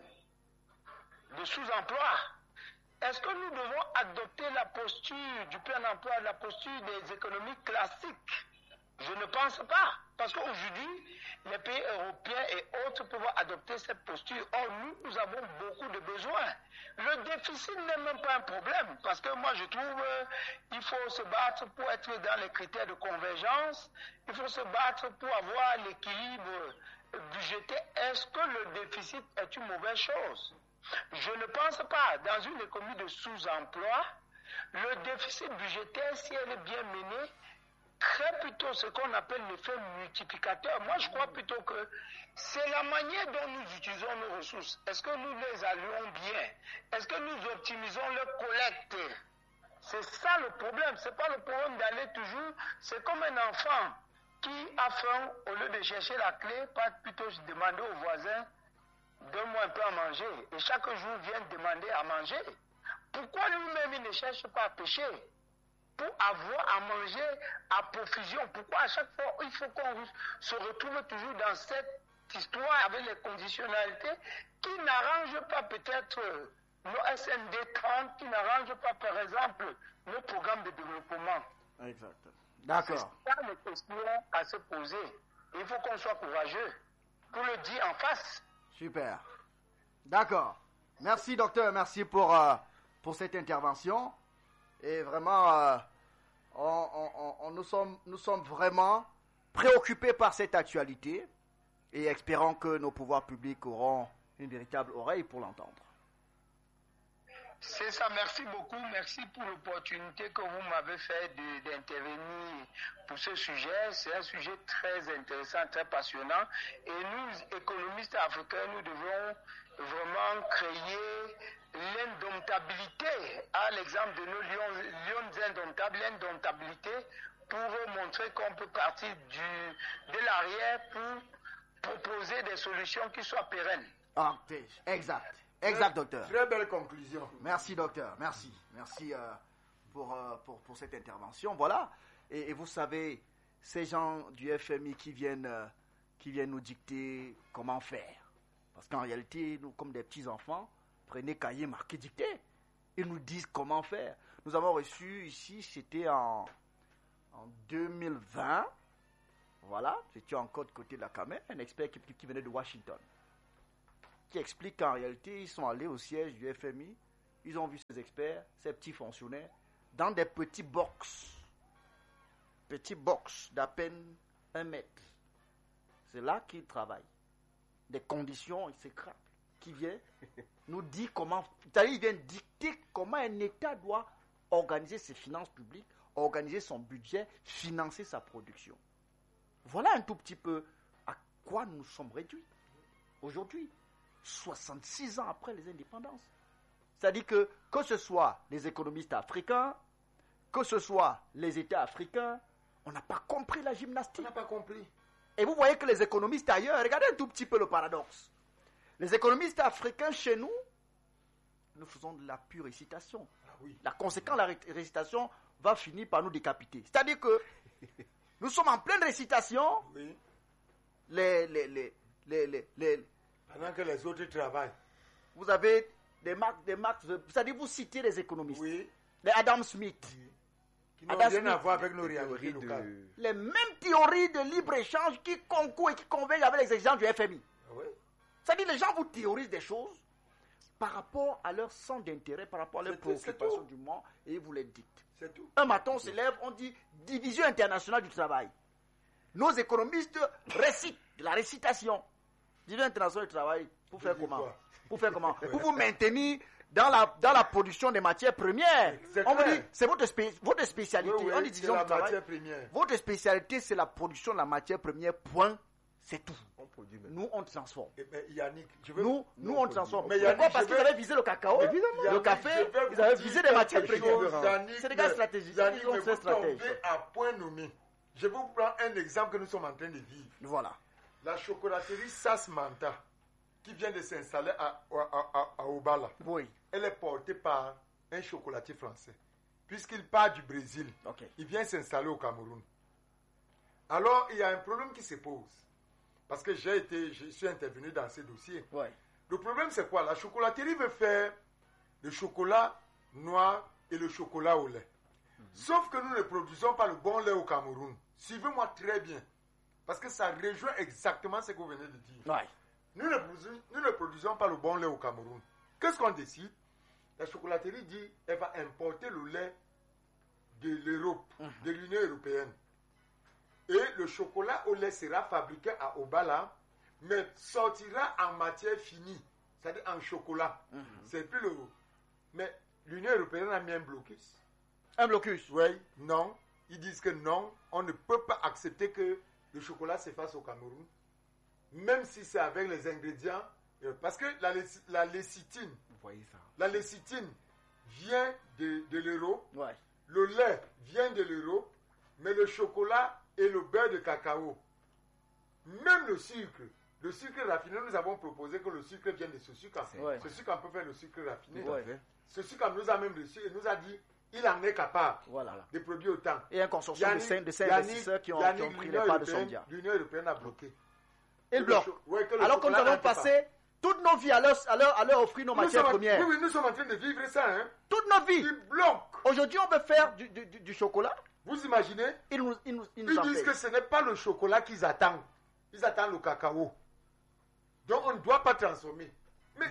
de sous-emploi? Est-ce que nous devons adopter la posture du plein emploi, la posture des économies classiques? Je ne pense pas. Parce qu'aujourd'hui, les pays européens et autres peuvent adopter cette posture. Or, nous avons beaucoup de besoins. Le déficit n'est même pas un problème. Parce que moi, je trouve qu'il faut se battre pour être dans les critères de convergence. Il faut se battre pour avoir l'équilibre budgétaire. Est-ce que le déficit est une mauvaise chose? Je ne pense pas. Dans une économie de sous-emploi, le déficit budgétaire, si elle est bien menée, crée plutôt ce qu'on appelle l'effet multiplicateur. Moi, je crois plutôt que c'est la manière dont nous utilisons nos ressources. Est-ce que nous les allouons bien? Est-ce que nous optimisons leur collecte? C'est ça le problème. C'est pas le problème d'aller toujours. C'est comme un enfant qui a faim, au lieu de chercher la clé, pas plutôt demander au voisin, donne-moi un peu à manger. Et chaque jour, vient demander à manger. Pourquoi lui-même, il ne cherche pas à pêcher? Pour avoir à manger à profusion. Pourquoi à chaque fois, il faut qu'on se retrouve toujours dans cette histoire avec les conditionnalités qui n'arrangent pas peut-être nos SND 30, qui n'arrangent pas, par exemple, nos programmes de développement. Exact. D'accord. C'est ça les questions à se poser. Il faut qu'on soit courageux pour le dire en face. Super. D'accord. Merci, docteur. Merci pour cette intervention. Et vraiment, nous sommes vraiment préoccupés par cette actualité et espérons que nos pouvoirs publics auront une véritable oreille pour l'entendre. C'est ça, merci beaucoup. Merci pour l'opportunité que vous m'avez fait d'intervenir pour ce sujet. C'est un sujet très intéressant, très passionnant. Et nous, économistes africains, nous devons vraiment créer l'indomptabilité, à l'exemple de nos lions indomptables, l'indomptabilité pour montrer qu'on peut partir de l'arrière pour proposer des solutions qui soient pérennes. Ah, exact. Exact, docteur. Très belle conclusion. Merci, docteur. Merci. Merci pour cette intervention. Voilà. Et vous savez, ces gens du FMI qui viennent nous dicter comment faire. Parce qu'en réalité, nous, comme des petits enfants, prenez cahier, marquez, dictez. Ils nous disent comment faire. Nous avons reçu ici, c'était en 2020, voilà, j'étais encore de côté de la caméra, un expert qui venait de Washington, qui explique qu'en réalité, ils sont allés au siège du FMI, ils ont vu ces experts, ces petits fonctionnaires, dans des petits box d'à peine 1 mètre. C'est là qu'ils travaillent. Des conditions exécrables qui viennent nous dire comment, c'est-à-dire ils viennent dicter comment un État doit organiser ses finances publiques, organiser son budget, financer sa production. Voilà un tout petit peu à quoi nous sommes réduits aujourd'hui, 66 ans après les indépendances. C'est-à-dire que ce soit les économistes africains, que ce soit les États africains, on n'a pas compris la gymnastique. On n'a pas compris. Et vous voyez que les économistes ailleurs, regardez un tout petit peu le paradoxe. Les économistes africains chez nous, nous faisons de la pure récitation. Ah oui. La conséquence de la récitation va finir par nous décapiter. C'est-à-dire que nous sommes en pleine récitation. Oui. Pendant que les autres travaillent. Vous avez des marques, c'est-à-dire vous citez les économistes. Oui. Les Adam Smith. Oui. Qui n'ont rien à voir avec nos réalités locales. Les mêmes théories de libre-échange qui concourent et qui convergent avec les exigences du FMI. Ah oui. C'est-à-dire les gens vous théorisent des choses par rapport à leur centre d'intérêt, par rapport à leurs préoccupations du moment, et ils vous les dictent. C'est tout. Un matin, on se lève, on dit division internationale du travail. Nos économistes récitent de la récitation. Division internationale du travail, pour faire comment? Pour faire comment? Pour vous maintenir dans la production des matières premières. On vous dit, c'est votre spécialité. Oui, on dit division du travail. Votre spécialité, c'est la production de la matière première, point. C'est tout. On produit même. Nous, on transforme. Mais Yannick, nous, on transforme. Mais pourquoi? Parce qu'ils avaient visé le cacao, le café, ils avaient visé des matières premières. C'est des gars stratégiques. Yannick, mais vous tombez à point nommé. Je vais vous prendre un exemple que nous sommes en train de vivre. Voilà. La chocolaterie Sas Manta, qui vient de s'installer à Obala, oui. Elle est portée par un chocolatier français. Puisqu'il part du Brésil, il vient s'installer au Cameroun. Alors, il y a un problème qui se pose. Parce que je suis intervenu dans ces dossiers. Ouais. Le problème, c'est quoi? La chocolaterie veut faire le chocolat noir et le chocolat au lait. Sauf que nous ne produisons pas le bon lait au Cameroun. Suivez-moi très bien. Parce que ça rejoint exactement ce que vous venez de dire. Ouais. Nous ne produisons pas le bon lait au Cameroun. Qu'est-ce qu'on décide? La chocolaterie dit qu'elle va importer le lait de l'Europe, de l'Union européenne. Et le chocolat au lait sera fabriqué à Obala, mais sortira en matière finie, c'est-à-dire en chocolat. C'est plus le... Mais l'Union européenne a mis un blocus. Un blocus? Oui, non. Ils disent que non, on ne peut pas accepter que le chocolat se fasse au Cameroun, même si c'est avec les ingrédients. Parce que la lécithine, vous voyez ça. La lécithine vient de l'Europe, ouais. Le lait vient de l'Europe, mais le chocolat et le beurre de cacao, même le sucre raffiné, nous avons proposé que le sucre vienne de ce sucre. Ouais. Ce sucre, on peut faire le sucre raffiné. Ouais. Ce sucre nous a même reçu et nous a dit il en est capable de produire autant. Et un consortium de 5 investisseurs qui ont pris les parts de Sondia. L'Union européenne a bloqué. Il bloque. Alors que nous avons passé toutes nos vies à leur offrir nos matières premières. Oui, nous sommes en train de vivre ça. Hein. Toutes nos vies. Ils bloquent. Aujourd'hui, on veut faire du chocolat. Vous imaginez? Ils disent que ce n'est pas le chocolat qu'ils attendent. Ils attendent le cacao. Donc on ne doit pas transformer. Mais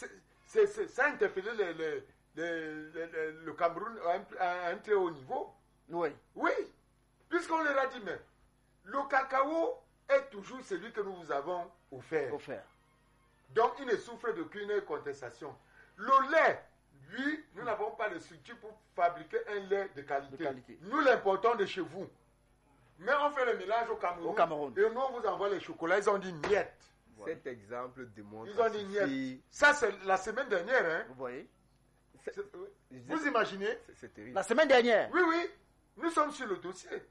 ça interpelle le Cameroun à un très haut niveau. Oui. Oui. Puisqu'on leur a dit, mais le cacao est toujours celui que nous vous avons offert. Donc il ne souffre d'aucune contestation. Le lait, lui, nous n'avons pas de structure pour fabriquer un lait de qualité. Nous l'importons de chez vous. Mais on fait le mélange au Cameroun. Et nous, on vous envoie les chocolats. Ils ont dit niet. Cet exemple démontre. Ils ont dit niet. Ça, c'est la semaine dernière. Hein. Vous voyez? Vous imaginez? C'est terrible. La semaine dernière? Oui, oui. Nous sommes sur le dossier.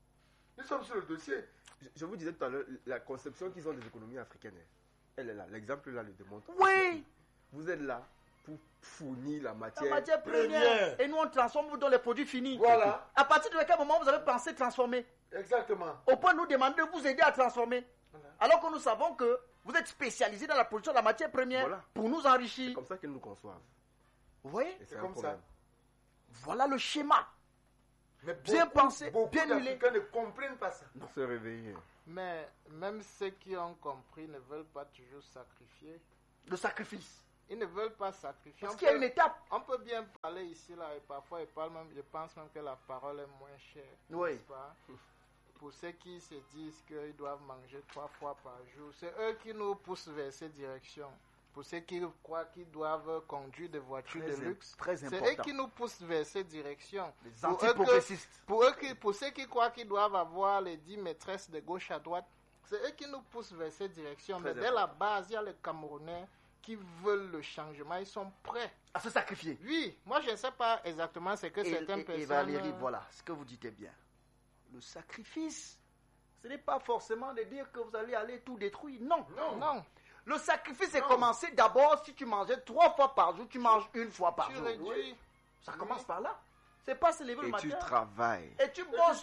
Je vous disais tout à l'heure, la conception qu'ils ont des économies africaines, elle est là. L'exemple là le démontre. Oui. Vous êtes là pour fournir la matière première. Et nous, on transforme dans les produits finis. Voilà. À partir de quel moment vous avez pensé transformer? Exactement. Au point de nous demander de vous aider à transformer. Voilà. Alors que nous savons que vous êtes spécialisé dans la production de la matière première pour nous enrichir. C'est comme ça qu'ils nous conçoivent. Vous voyez? Et C'est un comme ça. problème. Voilà le schéma. Mais Bien pensé, beaucoup bien huilé. d'Africains ne comprennent pas ça. Se réveiller. Mais même ceux qui ont compris ne veulent pas toujours sacrifier. Le sacrifice. Ils ne veulent pas sacrifier. Parce qu'il y a une étape. On peut bien parler ici, là, et parfois, je pense même que la parole est moins chère. Oui. N'est-ce pas? Pour ceux qui se disent qu'ils doivent manger 3 fois par jour, c'est eux qui nous poussent vers ces directions. Pour ceux qui croient qu'ils doivent conduire des voitures de luxe, Très c'est important. eux qui nous poussent vers ces directions. Les Pour eux que- antiprogressistes. Pour ceux qui croient qu'ils doivent avoir les 10 maîtresses de gauche à droite, c'est eux qui nous poussent vers ces directions. Très Mais dès la base, il y a les Camerounais qui veulent le changement. Ils sont prêts. À se sacrifier. Oui, moi je ne sais pas exactement ce que certaines personnes... Et Valérie, voilà ce que vous dites est bien. Le sacrifice, ce n'est pas forcément de dire que vous allez aller tout détruire. Non. Non, Le sacrifice est commencé d'abord si tu mangeais 3 fois par jour, tu manges 1 fois par tu jour. réduis. Ça commence par là. C'est pas se lever le Et matin. tu travailles. Et tu bosses.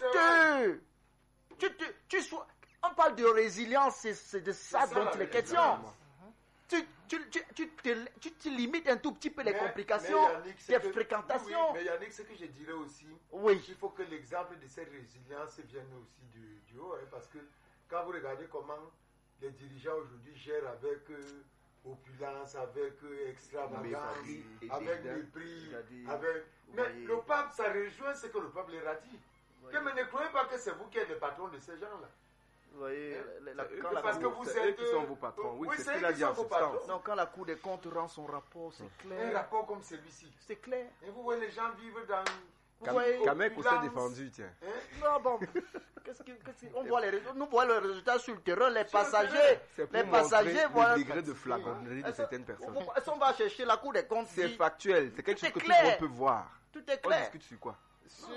On parle de résilience, c'est de ça C'est ça, dont la il est résilience. question. Tu te limites un tout petit peu les complications, mais Yannick, c'est des que- fréquentations. Oui, mais Yannick, ce que je dirais aussi, Oui. il faut que l'exemple de cette résilience vienne aussi du haut. Hein, parce que quand vous regardez comment les dirigeants aujourd'hui gèrent avec opulence, avec extravagance, Mépris et avec dédain. mépris, C'est-à-dire, avec... Mais voyez. le pape, ça rejoint ce que le peuple leur a dit. Que, mais ne croyez pas que c'est vous qui êtes le patron de ces gens-là. Vous voyez, quand C'est la parce que cour- vous c'est eux êtes... qui sont vos patrons. Oui, c'est ce c'est qu'il eux a qui dit en sont vos substance. patrons. non, quand la Cour des comptes rend son rapport, c'est Un clair. rapport comme celui-ci. C'est clair. Et vous voyez les gens vivre dans... Vous voyez, Kamek aussi opulence. défendu, tiens. Hein? non, bon, on voit nous voyons les résultats sur le terrain, les passagers, C'est pour les montrer passagers, le voilà. degré de flagornerie de certaines personnes. Si on va chercher la Cour des comptes, C'est dit, factuel. C'est quelque Tout chose est que tout clair. le monde peut voir. tout est On clair. discute sur quoi?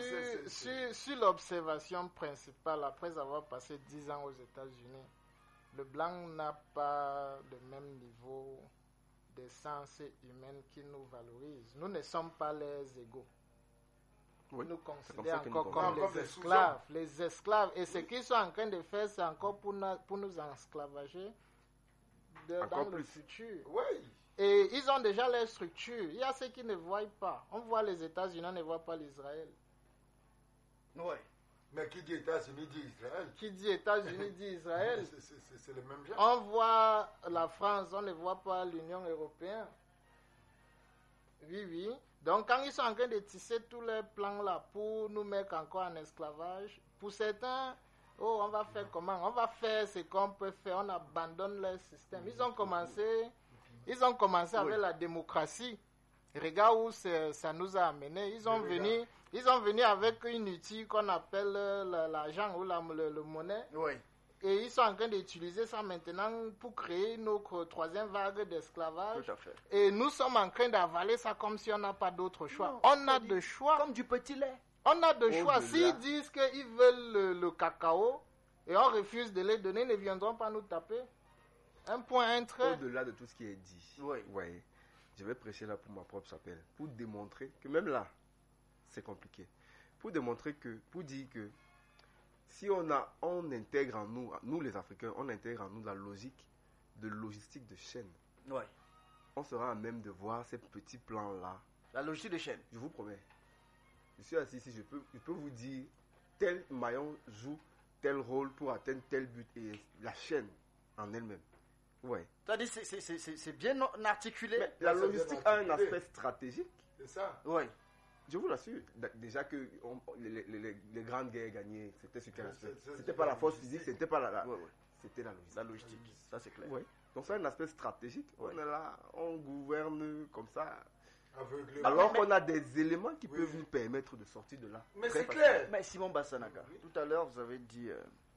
Sur l'observation principale, après avoir passé 10 ans aux États-Unis, le blanc n'a pas le même niveau d'essence humaine qui nous valorise. Nous ne sommes pas les égaux. Oui, Nous c'est comme considèrent ça que nous encore comprenons. comme Comme les des esclaves. Les esclaves. Et ce qu'ils sont en train de faire, c'est encore pour nous esclavager Encore dans le plus. futur. Oui. Et ils ont déjà leur structure. Il y a ceux qui ne voient pas. On voit les États-Unis, on ne voit pas l'Israël. Ouais. Mais qui dit États-Unis dit Israël. Qui dit États-Unis dit Israël. C'est le même genre. On voit la France, on ne voit pas l'Union européenne. Oui, oui. Donc quand ils sont en train de tisser tous les plans là pour nous mettre encore en esclavage, pour certains, oh, on va faire comment? On va faire ce qu'on peut faire, on abandonne leur système. Ils ont commencé avec la démocratie. Regarde où ça nous a amené. Ils ont venu avec une outil qu'on appelle l'argent ou le monnaie. Oui. Et ils sont en train d'utiliser ça maintenant pour créer notre 3e vague d'esclavage. Tout à fait. Et nous sommes en train d'avaler ça comme si on n'a pas d'autre choix. Non, On a de choix. Comme du petit lait. On a de Au-delà. choix. S'ils disent qu'ils veulent le cacao et on refuse de les donner, ils ne viendront pas nous taper. Un point, un trait. Au-delà de tout ce qui est dit. Oui. Ouais. Je vais prêcher là pour ma propre chapelle. Pour démontrer que même là, c'est compliqué. Pour dire que si on intègre en nous les Africains, on intègre en nous la logique de logistique de chaîne, Oui. on sera à même de voir ces petits plans-là. La logique de chaîne. Je vous promets. Je suis assis ici, je peux vous dire tel maillon joue tel rôle pour atteindre tel but et la chaîne en elle-même. Ouais. C'est-à-dire, c'est bien articulé. Mais la c'est logistique bien a un articulé. aspect stratégique. C'est ça. Oui. Je vous l'assure. Déjà que les grandes guerres gagnées, c'était sur quel aspect? C'est C'était pas la force logistique. physique, c'était pas la Ouais, ouais. c'était la logistique. La logistique. Ça, c'est clair. Ouais. Donc c'est un aspect stratégique. Ouais. On est là, on gouverne comme ça. Aveuglément. Alors qu'on a des éléments qui Oui. peuvent nous permettre de sortir de là. Mais Très c'est facilement. clair. Mais Simon Bassanaga, Oui. tout à l'heure, vous avez dit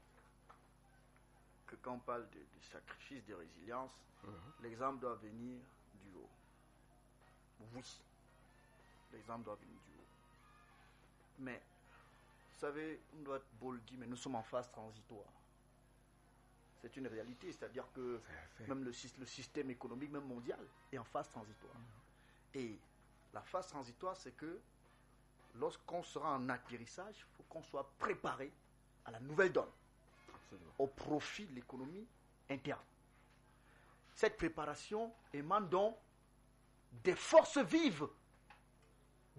que quand on parle de sacrifice, de résilience, l'exemple doit venir du haut. Oui, l'exemple doit venir du haut. Mais, vous savez, on doit être beau le dire, mais nous sommes en phase transitoire. C'est une réalité, c'est-à-dire que fait. même le système économique, même mondial, est en phase transitoire. Et la phase transitoire, c'est que lorsqu'on sera en atterrissage, il faut qu'on soit préparé à la nouvelle donne, Absolument. au profit de l'économie interne. Cette préparation émane donc des forces vives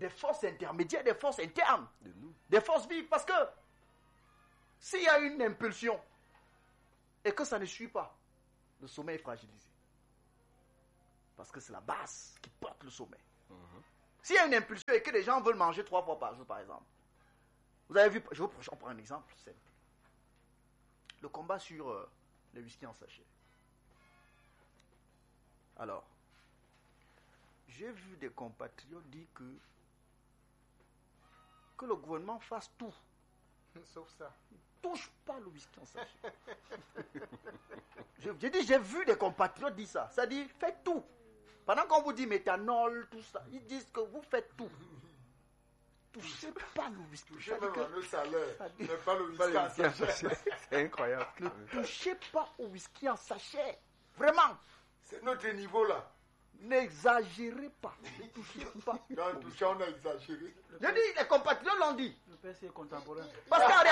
des forces intermédiaires, des forces internes, De nous. des forces vives. Parce que s'il y a une impulsion et que ça ne suit pas, le sommet est fragilisé. Parce que c'est la base qui porte le sommet. S'il y a une impulsion et que les gens veulent manger 3 fois par jour, par exemple, vous avez vu, j'en prends un exemple simple. Le combat sur le whisky en sachet. Alors, j'ai vu des compatriotes dire que le gouvernement fasse tout. Sauf ça. Touche pas le whisky en sachet. J'ai vu des compatriotes dire ça. Ça dit, faites tout. Pendant qu'on vous dit méthanol, tout ça, ils disent que vous faites tout. Touchez pas le whisky. Touchez même à nos salaires, mais pas le whisky en sachet. C'est incroyable. Ne touchez pas au whisky en sachet. Vraiment. C'est notre niveau là. N'exagérez pas. Ne touchez pas. Dans tout ça, on a exagéré. Je dis, les compatriotes l'ont dit. Le PC est contemporain. Parce qu'en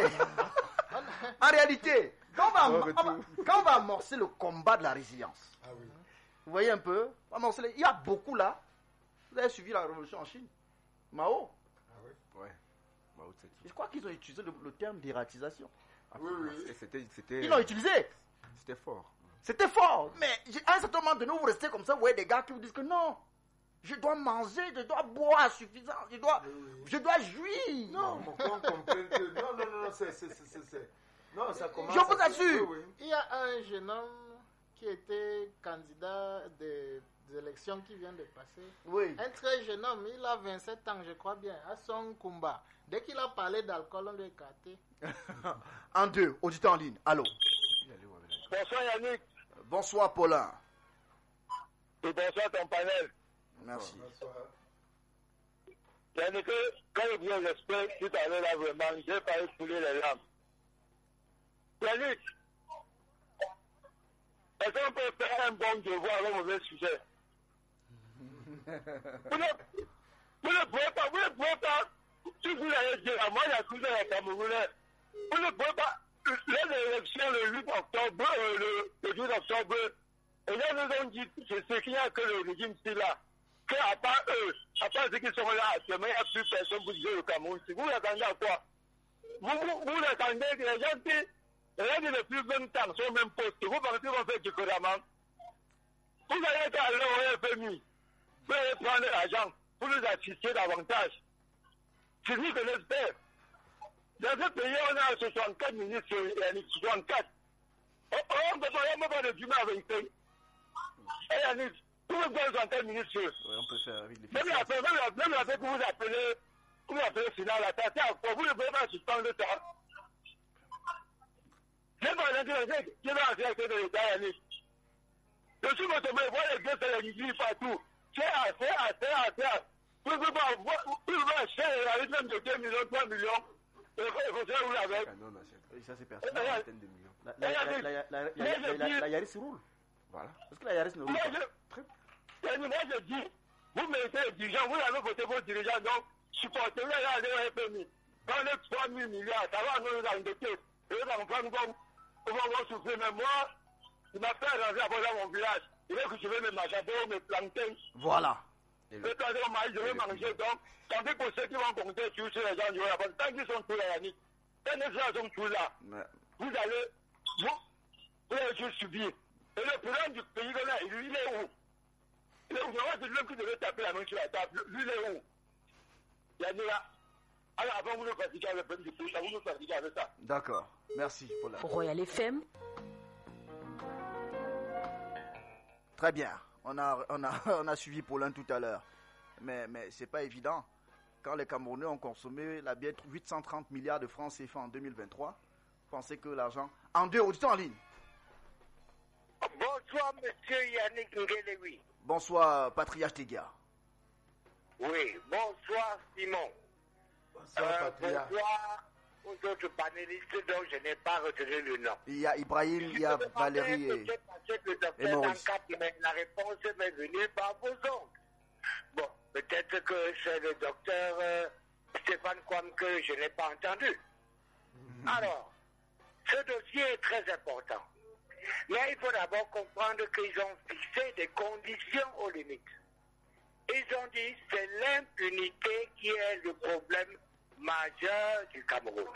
réalité, quand on va amorcer le combat de la résilience, Ah oui. vous voyez un peu, il y a beaucoup là. Vous avez suivi la révolution en Chine. Mao. Ouais. Mao Tse-tung. Je crois qu'ils ont utilisé le terme d'ératisation. Oui, oui. Et c'était Ils l'ont utilisé. C'était fort. C'était fort. Mais à un certain moment donné, vous restez comme ça, vous voyez des gars qui vous disent que non. Je dois manger, je dois boire suffisant, je dois jouir. Non, mais qu'on comprenne que... Non, c'est... Non, ça commence... Je vous assure. Oui, oui. Il y a un jeune homme qui était candidat des élections qui viennent de passer. Oui. Un très jeune homme, il a 27 ans, je crois bien, à son combat. Dès qu'il a parlé d'alcool, on l'a écarté. En deux, auditeur en ligne. Allô. Bonsoir Yannick. Bonsoir Paulin. Et bonsoir ton panel. Merci. Bonsoir. Yannick, quand je viens j'espère tout à l'heure là vraiment, j'ai failli couler les larmes. Yannick, est-ce qu'on peut faire un bon devoir avec un mauvais sujet? Vous ne pouvez pas, si vous l'avez dit, moi j'ai accusé les Camerounais, vous ne pouvez pas, l'élection le 8 octobre, le 12 octobre, et là nous ont dit, c'est qu'il n'y a que le régime ici là, qu'à part eux, à part ceux qui sont là actuellement, il n'y a plus personne pour dire le Cameroun. Si vous attendez à quoi? Vous attendez que les gens qui de plus de 20 ans sont au même poste, vous pensez qu'on fait différemment? Vous allez être à l'heure au FMI, vous allez prendre l'argent pour nous assister davantage. C'est ce que j'espère. Dans ce pays, on a 64 ministres, 64. On ne peut pas de Dumas à 25. Et Yannick, tout le monde 64 ministres. Oui, on peut faire avec les Même la fait que vous appelez final, la tête à quoi? Vous ne pouvez pas suspendre ça. J'ai pas l'intérêt qui va en faire de l'État, Yannick. Je suis votre mère, voilà les gars, c'est l'église partout. C'est à. Vous pouvez acheter la liste même de 2 millions, 3 millions. Il faut faire où avec. Non, achète. Oui, ça c'est personnel. Une vingtaine de millions. La Yaris roule. Voilà. Parce que la Yaris ne roule pas. Moi je dis, vous mettez les dirigeants, vous avez voté vos dirigeants, donc supportez-les à l'FMI. Dans les 3 000 milliards, ça va nous endetter. Et eux vont prendre comme, on va souffrir. Mais moi, il m'a fait rentrer dans mon village. Il veut que je vais me manger, mes plantains. Voilà. Je vais manger, donc, tant pis pour ceux qui vont compter sur les gens du Rwanda. Tant qu'ils sont tous là, Yannick, tant qu'ils sont tous là, vous allez juste subir. Et le problème du pays, là, il est où? Il est où? C'est l'homme qui devait taper la main sur la table. Lui, il est où? Yannick, alors avant, vous nous fatiguez avec le pays, vous nous fatiguez avec ça. D'accord. Merci, Paulin. Royal FM. Très bien. On a suivi Paulin tout à l'heure. Mais c'est pas évident. Quand les Camerounais ont consommé la bière 830 milliards de francs CFA en 2023, pensez que l'argent... En deux, auditeurs en ligne. Bonsoir, monsieur Yannick Ngelewi. Bonsoir, Patriarche Tegia. Oui, bonsoir, Simon. Bonsoir, Patria. Bonsoir aux autres panélistes dont je n'ai pas retenu le nom. Il y a Ibrahim, il y a Valérie et Maurice. Mais la réponse m'est venue par vos oncles. Bon, peut-être que c'est le docteur Stéphane Kwame que je n'ai pas entendu. Alors, ce dossier est très important. Mais il faut d'abord comprendre qu'ils ont fixé des conditions aux limites. Ils ont dit que c'est l'impunité qui est le problème majeur du Cameroun.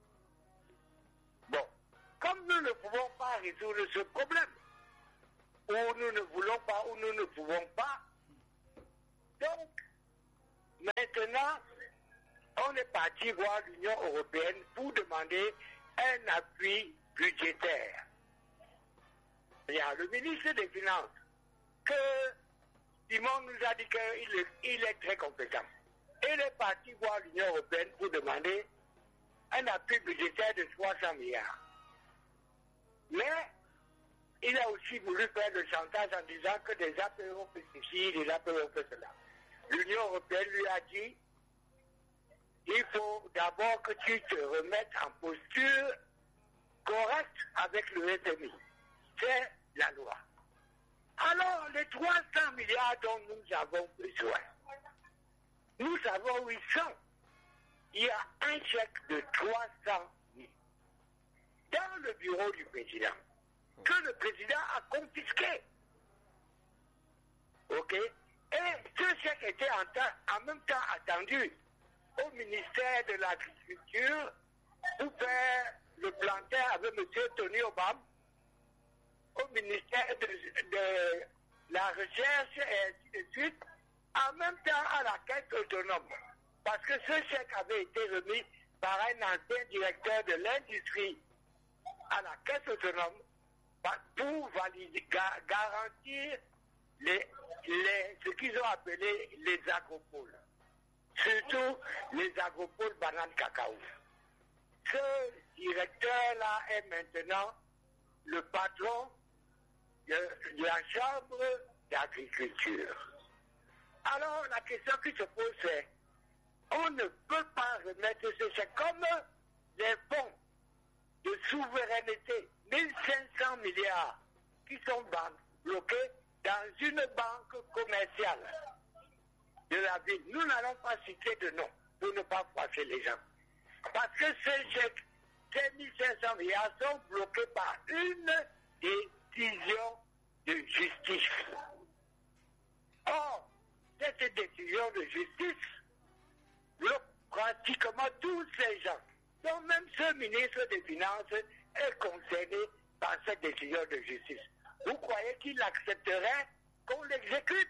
Bon, comme nous ne pouvons pas résoudre ce problème, ou nous ne voulons pas, ou nous ne pouvons pas, donc maintenant, on est parti voir l'Union européenne pour demander un appui budgétaire. Il y a le ministre des Finances que Simon nous a dit qu'il est très compétent. Il est parti voir l'Union européenne pour demander un appui budgétaire de 300 milliards. Mais il a aussi voulu faire le chantage en disant que des APE ont fait ceci, des APE ont fait cela. L'Union européenne lui a dit il faut d'abord que tu te remettes en posture correcte avec le FMI. C'est la loi. Alors, les 300 milliards dont nous avons besoin, nous savons où ils sont. Il y a un chèque de 300 000 dans le bureau du président, que le président a confisqué. OK? Et ce chèque était en même temps attendu au ministère de l'Agriculture pour faire le plantain avec M. Tony Obama, au ministère de la Recherche et ainsi de suite, en même temps à la Caisse autonome. Parce que ce chèque avait été remis par un ancien directeur de l'industrie à la Caisse autonome pour valider, garantir ce qu'ils ont appelé les agropoles. Surtout les agropoles bananes cacao. Ce directeur-là est maintenant le patron de la Chambre d'agriculture. Alors la question qui se pose c'est, on ne peut pas remettre ce chèque comme les fonds de souveraineté, 1500 milliards qui sont bloqués dans une banque commerciale de la ville. Nous n'allons pas citer de nom pour ne pas froisser les gens. Parce que ces chèques, ces 1500 milliards sont bloqués par une décision de justice. Or, cette décision de justice bloque pratiquement tous ces gens. Donc même ce ministre des Finances est concerné par cette décision de justice. Vous croyez qu'il accepterait qu'on l'exécute?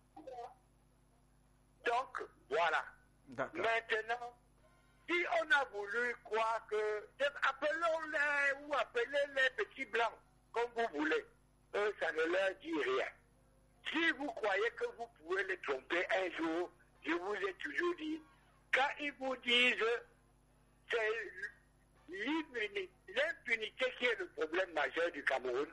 Donc, voilà. Maintenant, si on a voulu croire que... Appelons-les ou appelez-les petits blancs, comme vous voulez. Eux, ça ne leur dit rien. Si vous croyez que vous pouvez les tromper un jour, je vous ai toujours dit, quand ils vous disent c'est l'impunité qui est le problème majeur du Cameroun,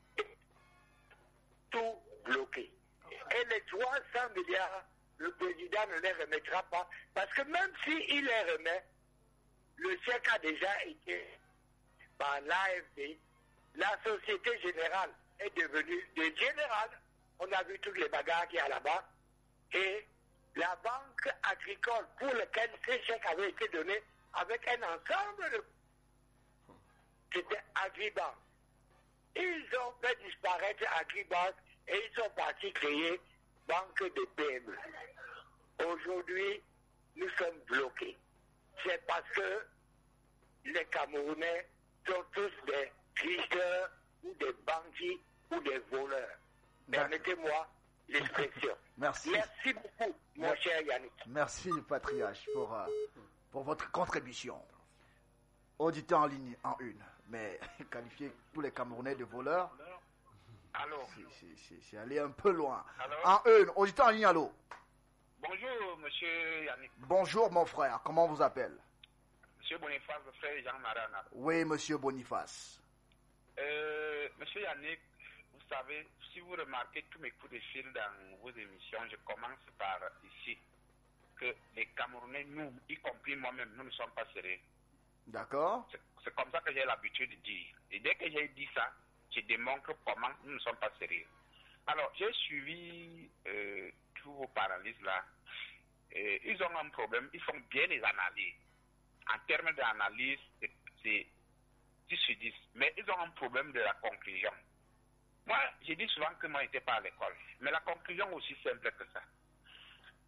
tout bloqué. Et les 300 milliards, le président ne les remettra pas, parce que même s'il les remet, le chèque a déjà été par l'AFD. La Société Générale est devenue de Générale. On a vu toutes les bagarres qu'il y a là-bas. Et la banque agricole pour laquelle ces chèques avaient été donnés avec un ensemble de... C'était Agribank. Ils ont fait disparaître Agribank et ils sont partis créer Banque de PME. Aujourd'hui, nous sommes bloqués. C'est parce que les Camerounais sont tous des tricheurs ou des bandits ou des voleurs. Permettez-moi l'expression. Merci. Merci beaucoup, mon cher Yannick. Merci, Patriarche, pour votre contribution. Auditeur en ligne en une, mais qualifier tous les Camerounais de voleurs, allô. C'est aller un peu loin. Allô. En une, auditeur en ligne, allô. Bonjour, monsieur Yannick. Bonjour, mon frère. Comment on vous appelle? Monsieur Boniface, le frère Jean-Marana. Oui, monsieur Boniface. Monsieur Yannick, vous savez, si vous remarquez tous mes coups de fil dans vos émissions, je commence par ici, que les Camerounais, nous, y compris moi-même, nous ne sommes pas sérieux. D'accord. C'est comme ça que j'ai l'habitude de dire. Et dès que j'ai dit ça, je démontre comment nous ne sommes pas sérieux. Alors, j'ai suivi tous vos paralyses là. Ils ont un problème, ils font bien les analyses. En termes d'analyse, c'est 10 sur 10. Mais ils ont un problème de la conclusion. Moi, j'ai dit souvent que moi, je n'étais pas à l'école. Mais la conclusion est aussi simple que ça.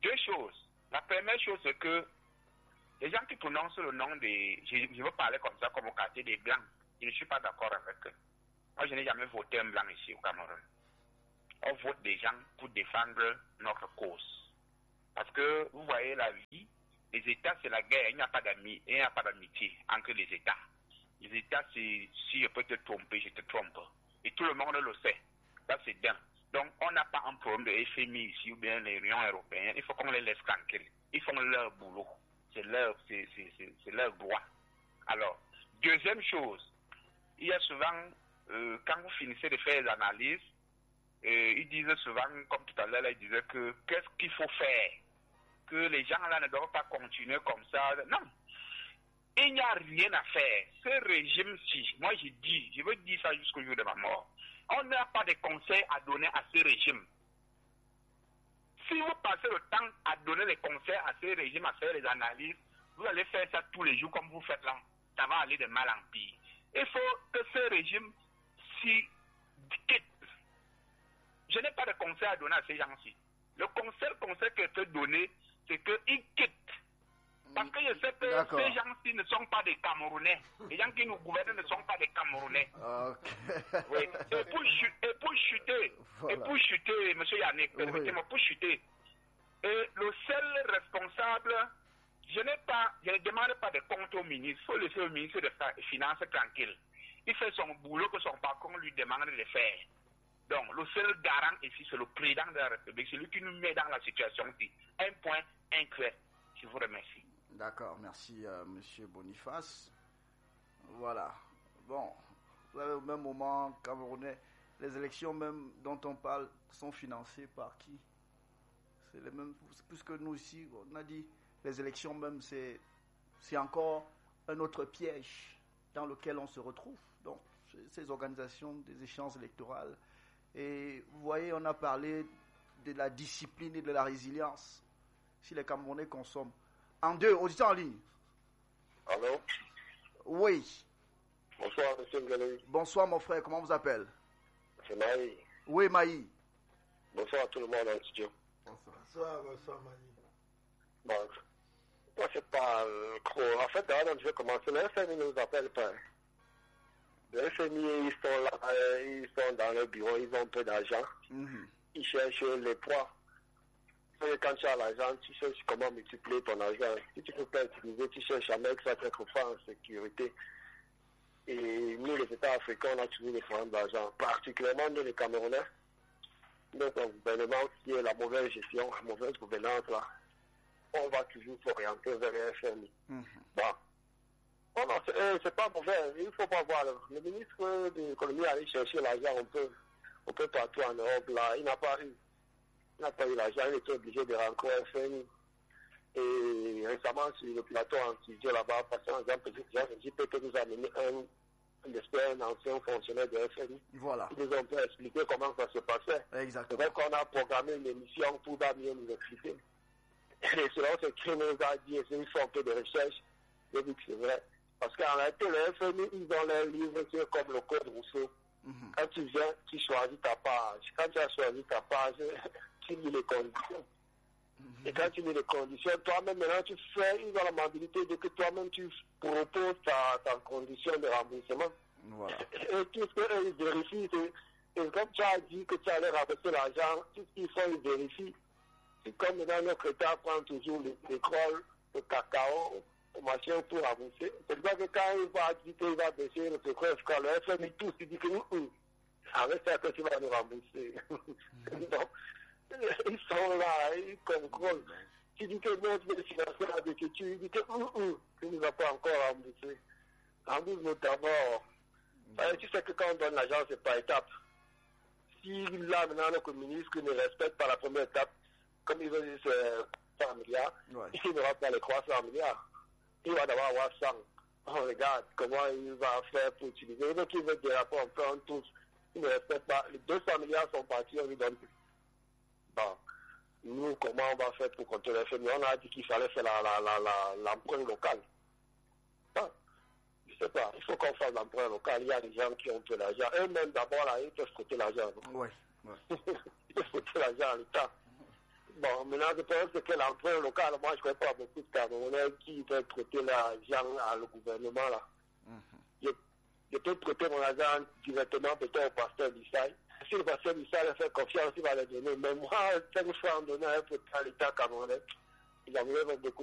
Deux choses. La première chose, c'est que les gens qui prononcent le nom des... Je veux parler comme ça, comme au quartier des Blancs. Je ne suis pas d'accord avec eux. Moi, je n'ai jamais voté un Blanc ici au Cameroun. On vote des gens pour défendre notre cause. Parce que, vous voyez, la vie, les États, c'est la guerre. Il n'y a pas d'amis, il n'y a pas d'amitié entre les États. Les États, c'est si je peux te tromper, je te trompe. Et tout le monde le sait. Ça, c'est dingue. Donc, on n'a pas un problème de FMI ici ou bien l'Union européenne. Il faut qu'on les laisse tranquilles. Ils font leur boulot. C'est leur droit. Alors, deuxième chose, il y a souvent, quand vous finissez de faire les analyses, ils disent souvent, comme tout à l'heure, ils disaient que qu'est-ce qu'il faut faire? Que les gens là ne doivent pas continuer comme ça. Non. Il n'y a rien à faire. Ce régime-ci, moi je veux dire ça jusqu'au jour de ma mort. On n'a pas de conseils à donner à ce régime. Si vous passez le temps à donner les conseils à ce régime, à faire les analyses, vous allez faire ça tous les jours comme vous faites là. Ça va aller de mal en pire. Il faut que ce régime s'y quitte. Je n'ai pas de conseil à donner à ces gens-ci. Le conseil que je peux donner, c'est qu'ils quittent. Parce que je sais que ces gens-ci ne sont pas des Camerounais. Les gens qui nous gouvernent ne sont pas des Camerounais. Okay. Oui. Et pour chuter, M. Yannick, permettez-moi, pour chuter, le seul responsable, je ne demande pas de compte au ministre. Il faut laisser au ministre des Finances tranquille. Il fait son boulot que son patron lui demande de faire. Donc, le seul garant ici, c'est le président de la République. C'est lui qui nous met dans la situation-ci. Un point, un trait. Je vous remercie. D'accord, merci Monsieur Boniface. Voilà. Bon, au même moment, Camerounais, les élections même dont on parle sont financées par qui? C'est les mêmes, puisque nous ici, on a dit, les élections même, c'est encore un autre piège dans lequel on se retrouve. Donc, ces organisations des échéances électorales. Et vous voyez, on a parlé de la discipline et de la résilience. Si les Camerounais consomment. En deux, auditeur en ligne. Allô? Oui. Bonsoir, monsieur Ngalewi. Bonsoir, mon frère. Comment vous appelez? C'est Maï. Oui, Maï. Bonsoir à tout le monde en studio. Bonsoir, Maï. Bon, moi, c'est pas trop. En fait, d'abord, je vais commencer. Le FMI ne nous appelle pas. Le FMI, ils sont là, ils sont dans le bureau, ils ont un peu d'argent. Ils cherchent les poids. Quand tu as l'argent, tu cherches comment multiplier ton argent. Si tu ne peux pas utiliser, tu cherches à mettre ça quelque part en sécurité. Et nous, les États africains, on a toujours des problèmes d'argent. Particulièrement nous, les Camerounais. Notre gouvernement, qui est la mauvaise gestion, la mauvaise gouvernance, là, on va toujours s'orienter vers le FMI. Bon. Oh non, c'est pas mauvais. Il ne faut pas voir. Le ministre de l'économie allait chercher l'argent un peu partout en Europe. Là. Il n'a pas eu l'argent. Il était obligé de rentrer au FMI. Et récemment, sur le plateau en studio là-bas, passant exemple, JPP que nous a amené un ancien fonctionnaire de FMI. Voilà. Ils nous ont pu expliquer comment ça se passait. Exactement. C'est vrai qu'on a programmé une émission pour mieux nous expliquer. Et selon ce qu'il nous a dit, ils font un peu de recherche. Je dis que c'est vrai. Parce qu'en réalité, le FMI, ils ont leurs livres qui est comme le Code Rousseau. Quand tu viens, tu choisis ta page. Quand tu as choisi ta page, tu lis les conditions. Et quand tu lis les conditions, toi-même, maintenant, tu fais, ils ont la mobilité de que toi-même, tu proposes ta condition de remboursement. Voilà. Et tout ce qu'eux, ils vérifient, et comme tu as dit que tu allais rembourser l'argent, tout ce qu'ils font, ils vérifient. C'est comme maintenant, notre État prend toujours l'école, le cacao, le machin pour rembourser. C'est pour ça que quand il va dire qu'il va baisser le pétrole, le FMI, tous, il dit que avec ça que tu vas nous rembourser. Donc, ils sont là, ils contrôlent. Tu dis que notre financier avec tu dis que tu ne vas pas encore rembourser. Rembourse-nous d'abord. Tu sais que quand on donne l'argent, c'est par étape. Si là, maintenant, le ministre ne respecte pas la première étape, comme il veut dire c'est 100 milliards, il n'aura pas les 300 milliards. Il va d'abord avoir 100. On regarde comment il va faire pour utiliser. Il veut qu'il veut des rapports, on prend tous. Il ne respecte pas. Les 200 milliards sont partis, on lui donne plus. Bon, nous, comment on va faire pour contrôler le FMI? On a dit qu'il fallait faire l'emprunt local. Bon, je ne sais pas, il faut qu'on fasse l'emprunt local. Il y a des gens qui ont peu d'argent. Eux-mêmes, d'abord, là, ils peuvent frotter l'argent. Oui. Ils peuvent frotter l'argent à l'État. Bon, maintenant, je pense que l'emprunt local, moi, je ne connais pas beaucoup de Camerounais qui peuvent prêter l'argent au gouvernement, là. Je peux prêter mon argent directement, peut-être au pasteur Lissaï. Si le pasteur Lissaï fait confiance, il va le donner. Mais moi, 5 francs donnés à l'État camerounais, il en beaucoup.